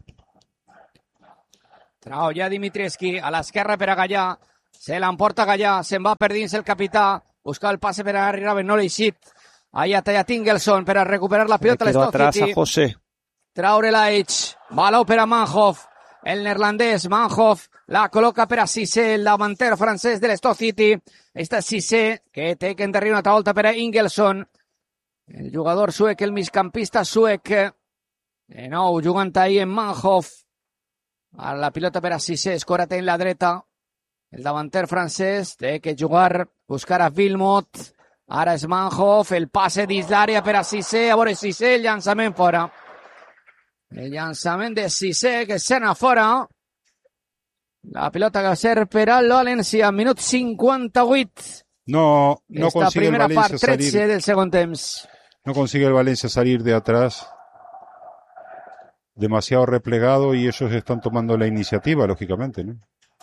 S1: Trau ja Dimitrievski a l'esquerra per a Gallà. Se l'emporta Gallà, se'n va per dins el capità. Busca el passe per a Harry Raven, no l'ha eixit. Ahí ha tallat Ingelsson per a recuperar la pilota a l'Stoke City.
S2: A José.
S1: Traure la H. Baló per a Manhoff. El neerlandès Manhoff la col·loca per a Cissé, el davanter francès de l'Stoke City. Està Cissé, que té que endarrir una altra volta per a Ingelsson. El jugador suec, el migcampista suec. De nou, jugant ahí en Manhoff. A la pilota per a Cissé, escora't en la dreta. El davanter francès té que jugar, buscar a Wilmot. Ara és Manhoff, el passe dins l'àrea per a Cissé. A veure Cissé, el llançament fora. El llançament de Cissé, que se n'ha fora. La pilota que va ser per al València, minut cinquanta-vuit.
S3: No, no
S1: Esta
S3: consigue el
S1: primera
S3: Valencia
S1: part, tretze
S3: salir.
S1: del segon temps.
S3: No consigue el Valencia salir de atrás. Demasiado replegado y ellos están tomando la iniciativa, lógicamente, ¿no?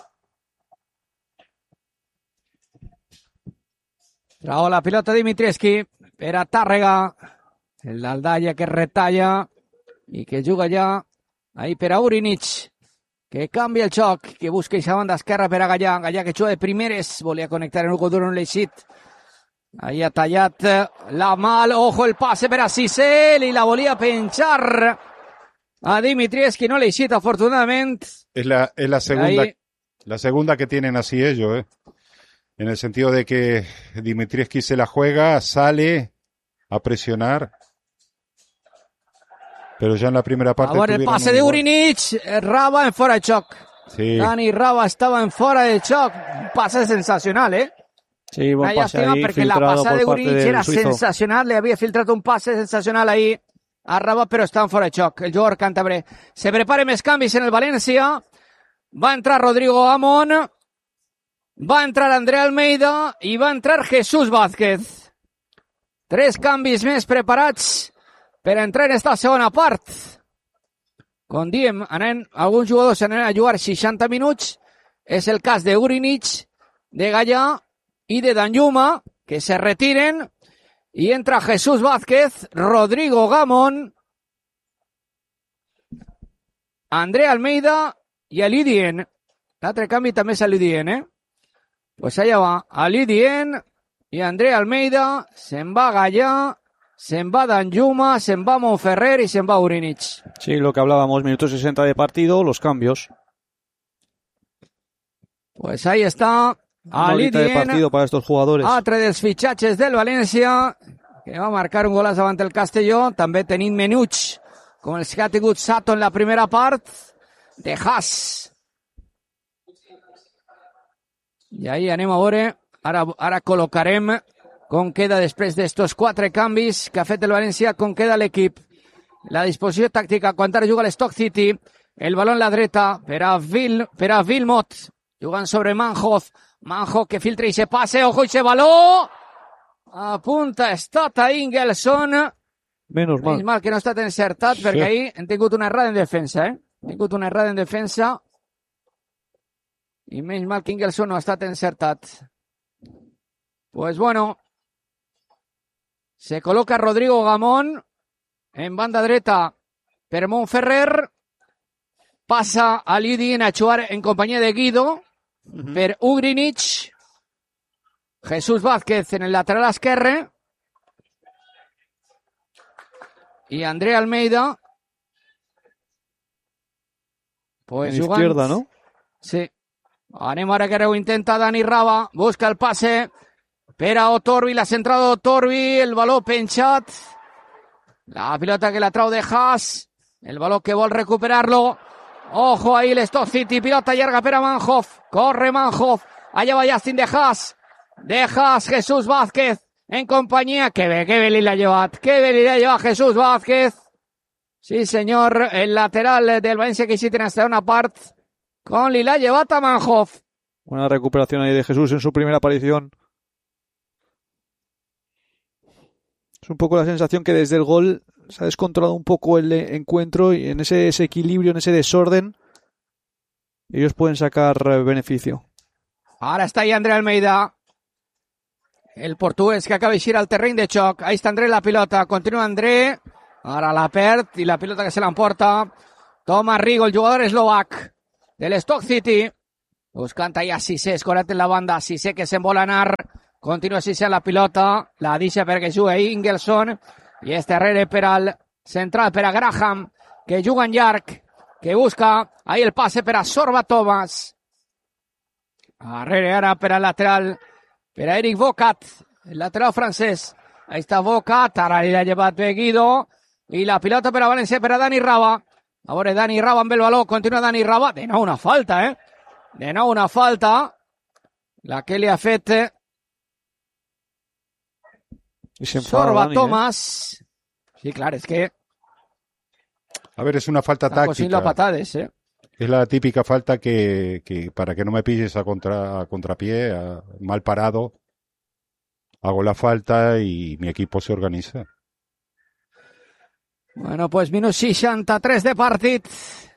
S1: Trau la pilota Dimitrievski per a Tàrrega. El d'Aldalla que retalla i que juga ja ahí per a Urinic, que canvia el xoc, que busca aquesta banda esquerra per a Gallà. Gallà que juga de primeres, volia connectar en Hugo Duro, no l'ha eixit. Ahí ha tallat la mal, ojo el passe per a Cissé, i la volia penjar a Dimitrievski, no l'ha eixit afortunadament.
S3: Es la, es la segunda,
S1: Ahí.
S3: la segunda que tienen así ellos, ¿eh? En el sentido de que Dimitrievski se la juega, sale a presionar. Pero ya en la primera parte...
S1: Ahora el
S3: tuvieron
S1: passe
S3: un
S1: de
S3: igual.
S1: Urinic, Raba en fora de xoc.
S3: Sí,
S1: Dani Raba estava en fora de xoc. Un passe sensacional, eh?
S2: Sí, buen
S1: Una
S2: pase
S1: llàstima
S2: ahí,
S1: perquè la
S2: filtrado
S1: passada
S2: por
S1: de
S2: parte
S1: Urinic
S2: del
S1: era
S2: suizo.
S1: sensacional, le havia filtrat un passe sensacional ahí a Raba, però està en fora de xoc, el jugador càntabre. Se preparen més canvis en el València. Va entrar Rodrigo Gamón, va entrar André Almeida i va entrar Jesús Vázquez. Tres canvis més preparats per entrar en esta segona part. Com diem, anem, alguns jugadors anem a jugar seixanta minuts. És el cas de Urinic, de Gallà i de Danjuma, que se retiren. I entra Jesús Vázquez, Rodrigo Gamón, André Almeida i Ali Dien. L'altre canvi també és Ali Dien, eh? Pues allà va, Ali Dien i André Almeida, se'n va Gallà, se'n va Danjuma, se'n va Monferrer i se'n va Urinic.
S2: Sí, lo que hablábamos, minuto sesenta de partido, los cambios.
S1: Pues ahí está
S2: Una
S1: Ali
S2: horita de
S1: Dien,
S2: partido para estos jugadores.
S1: altre dels fitxatges del València, que va marcar un golaç davant el Castelló. També tenim menuts, com els que ha tingut Sato en la primera part, de Haas. I ahí anem a veure, ara, ara col·locarem com queda després d'estos quatre canvis que ha fet el València, com queda l'equip. La disposició tàctica, quan ara juga l'Stoke City, el baló en la dreta per a, Vil, per a Wilmot, jugant sobre Manhoff. Manhoff que filtra i se passe, ojo i se baló! A punta ha estat a Ingelsson.
S2: Menos mal.
S1: Menys mal que no ha estat encertat, perquè ahir hem tingut una errada en defensa, eh? Hem tingut una errada en defensa. I menys mal que Ingelsson no ha estat encertat. Pues bueno, se col·loca Rodrigo Gamón en banda dreta per Monferrer. Passa a Lidin a jugar en companyia de Guido uh-huh. per Urinic. Jesús Vázquez en el lateral esquerre. I André Almeida. Pues
S2: en
S1: jugant...
S2: izquierda, ¿no?
S1: Sí. Anem ara que ho intenta Dani Raba. Busca el passe per a Otorbi. La centrada d'Otorbi. El baló penjat. La pilota que la trau de Haas. El baló que vol recuperar-lo. Ojo ahí l'Stoke City. Pilota llarga per a Manhoff. Corre Manhoff. Allà va Justin de Haas. De Haas, Jesús Vázquez. En companyia. Que bé, que bé li l'ha llevat. Que bé li l'ha llevat Jesús Vázquez. Sí, senyor. El lateral del Valencia que sí tiene hasta una part. Con li l'ha llevat a Manhoff.
S2: Una recuperación ahí de Jesús en su primera aparición. Es un poco la sensación que desde el gol se ha descontrolado un poco el encuentro y en ese desequilibrio, en ese desorden, ellos pueden sacar beneficio.
S1: Ara està ahí André Almeida, el portuguès que acaba d'eixir al terreny de xoc. Ahí està André, la pilota, continua André, ara la perd i la pilota que se l'emporta Thomas Rigo, el jugador eslovac del Stoke City, buscant allà Cissé, escorat en la banda, Cissé que se'n vol anar, continua Cissé la pilota, la deixa perquè juga Ingelson, i és darrere per al central, per a Graham, que juga en llarg, que busca ahí el pase per a Sorba Thomas. Darrere ara per al lateral, per a Eric Vocat, el lateral francès. Ahí està Vocat, ara li ha llevat bé Guido, i la pilota per a València, per a Dani Raba. A veure, Dani Raba amb el baló, continua Dani Raba, de nou una falta, eh? De nou una falta, la que li ha fet Sorba Dani, Thomas. Eh? Sí, clar, és que...
S3: A ver, es una falta táctica.
S1: Patades, ¿eh?
S3: Es la típica falta que, que para que no me pilles a, contra, a contrapié, a, mal parado, hago la falta y mi equipo se organiza.
S1: Bueno, pues minut seixanta-tres de partit.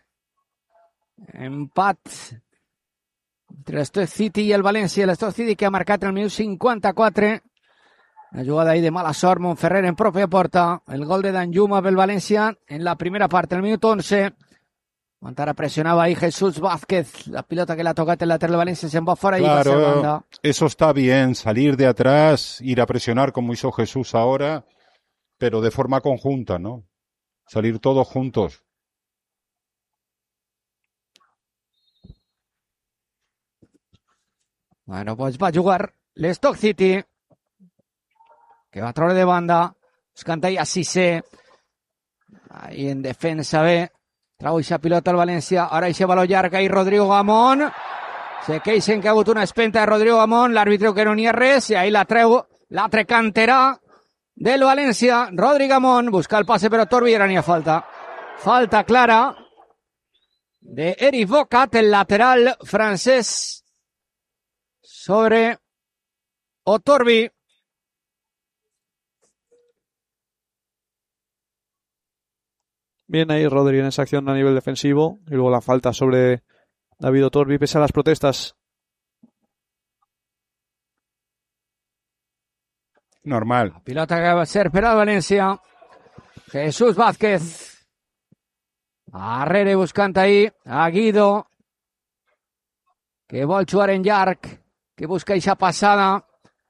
S1: Empat entre l'Stoke City i el València. L'Stoke City que ha marcat el minut cinquanta-quatre. Una jugada ahí de mala sort, Montferrer en pròpia porta. El gol de Danjuma pel València en la primera part, el minut once. Ara presionava ahí Jesús Vázquez. La pilota que le ha tocado el lateral de Valencia se va fuera.
S3: Claro,
S1: y va a banda.
S3: Eso está bien, salir de atrás, ir a presionar como hizo Jesús ahora, pero de forma conjunta, ¿no? Salir todos juntos.
S1: Bueno, pues va a jugar l'Stoke City, que va a treure de banda. Buscant ahí a Cissé. Ahí en defensa bé. Trau eixa pilota al València, ara eixa baló llarg i Rodrigo Gamón, se queixen que ha hagut una espenta de Rodrigo Gamón, l'àrbitre que no n'hi ha res, i ahí la treu l'altre canterà del València, Rodrigo Gamón, busca el passe per Otorbi, i ara n'hi ha falta. Falta clara de Eric Vocat, el lateral francès, sobre Otorbi.
S2: Bien ahí Rodri en esa acción a nivel defensivo. Y luego la falta sobre David Otorbi, pese a las protestas.
S3: Normal.
S1: La pilota que va a ser per al València. Jesús Vázquez. Arrere buscant ahí a Guido, que vol jugar en llarg, que busca eixa passada.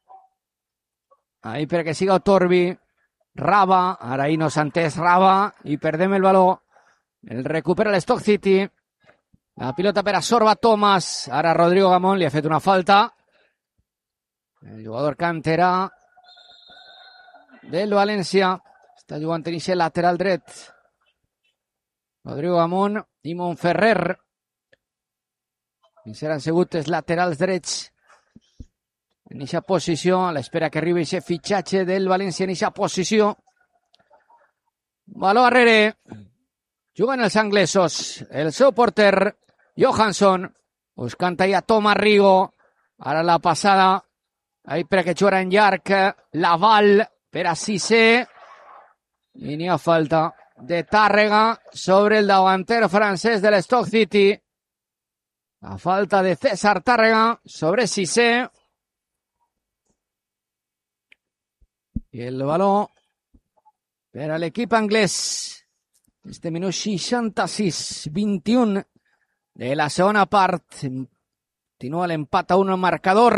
S1: Ahí perquè siga Otorbi. Raba, ara ahí no s'ha entès Raba, i perdem el baló. El recupera l'Stoke City. La pilota per a Sorba Thomas. Ara Rodrigo Gamón li ha fet una falta. El jugador canterà del València està jugant en eixe lateral dret. Rodrigo Gamón i Montferrer. I seran sigut els laterals drets en eixa posició, a l'espera que arribi eixe fitxatge del València en eixa posició. Baló arrere. Juguen els anglesos. El seu porter, Johansson, buscant allà Thomas Rigo. Ara la passada, ahí per que jugara en llarg, Laval per a Cissé. I n'hi ha falta de Tàrrega sobre el davanter francès de l'Stoke City. La falta de César Tàrrega sobre Cissé. I el baló per a l'equip anglès. Este minut seixanta-sis, vint-i-un de la segona part. Continua l'empat a un marcador.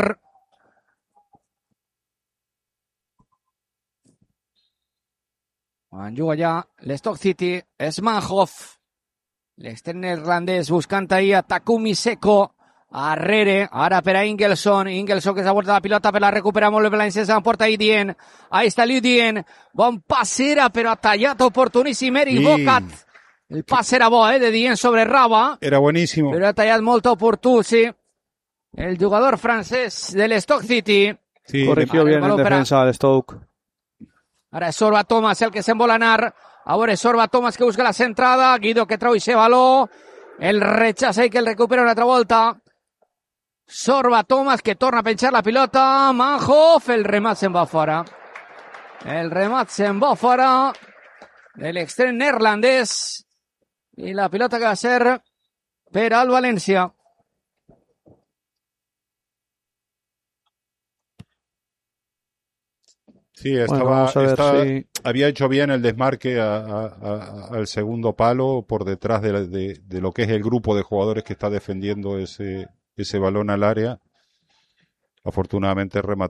S1: Quan juga ja l'Stoke City és Manhoff. L'extrem irlandès buscant ahí a Takumi Seko. Arrere, ara per a Ingelson. Ingelson que s'ha portat la pilota per la recuperar molt bé València, s'emporta ahí Dien. Ahí està Liu Dien. Bon pas era, però ha tallat oportuníssim Eric sí. Vocat. El pas era bo, eh, de Dien sobre Raba.
S3: Era buenísimo.
S1: Però ha tallat molt oportú, sí. El jugador francès de l'Stoke City.
S2: Sí, corrigió bien en defensa del Stoke.
S1: Ara és Sorba Thomas el que se'n vol anar. A veure, Sorba Thomas que busca la centrada. Guido que trau ese baló. El rechaça i que el recupera una altra volta. Sorba Thomas que torna a penjar la pilota. Manhoff, el remat se'n va fora. El remat se'n va fora. del extremo neerlandés. Y la pelota que va a ser Peral Valencia.
S3: Sí, estaba,
S2: Bueno, vamos a ver
S3: estaba-
S2: si-
S3: había hecho bien el desmarque a- a- a- al segundo palo por detrás de, la- de- de lo que es el grupo de jugadores que está defendiendo ese, ese balón al área. Afortunadamente remató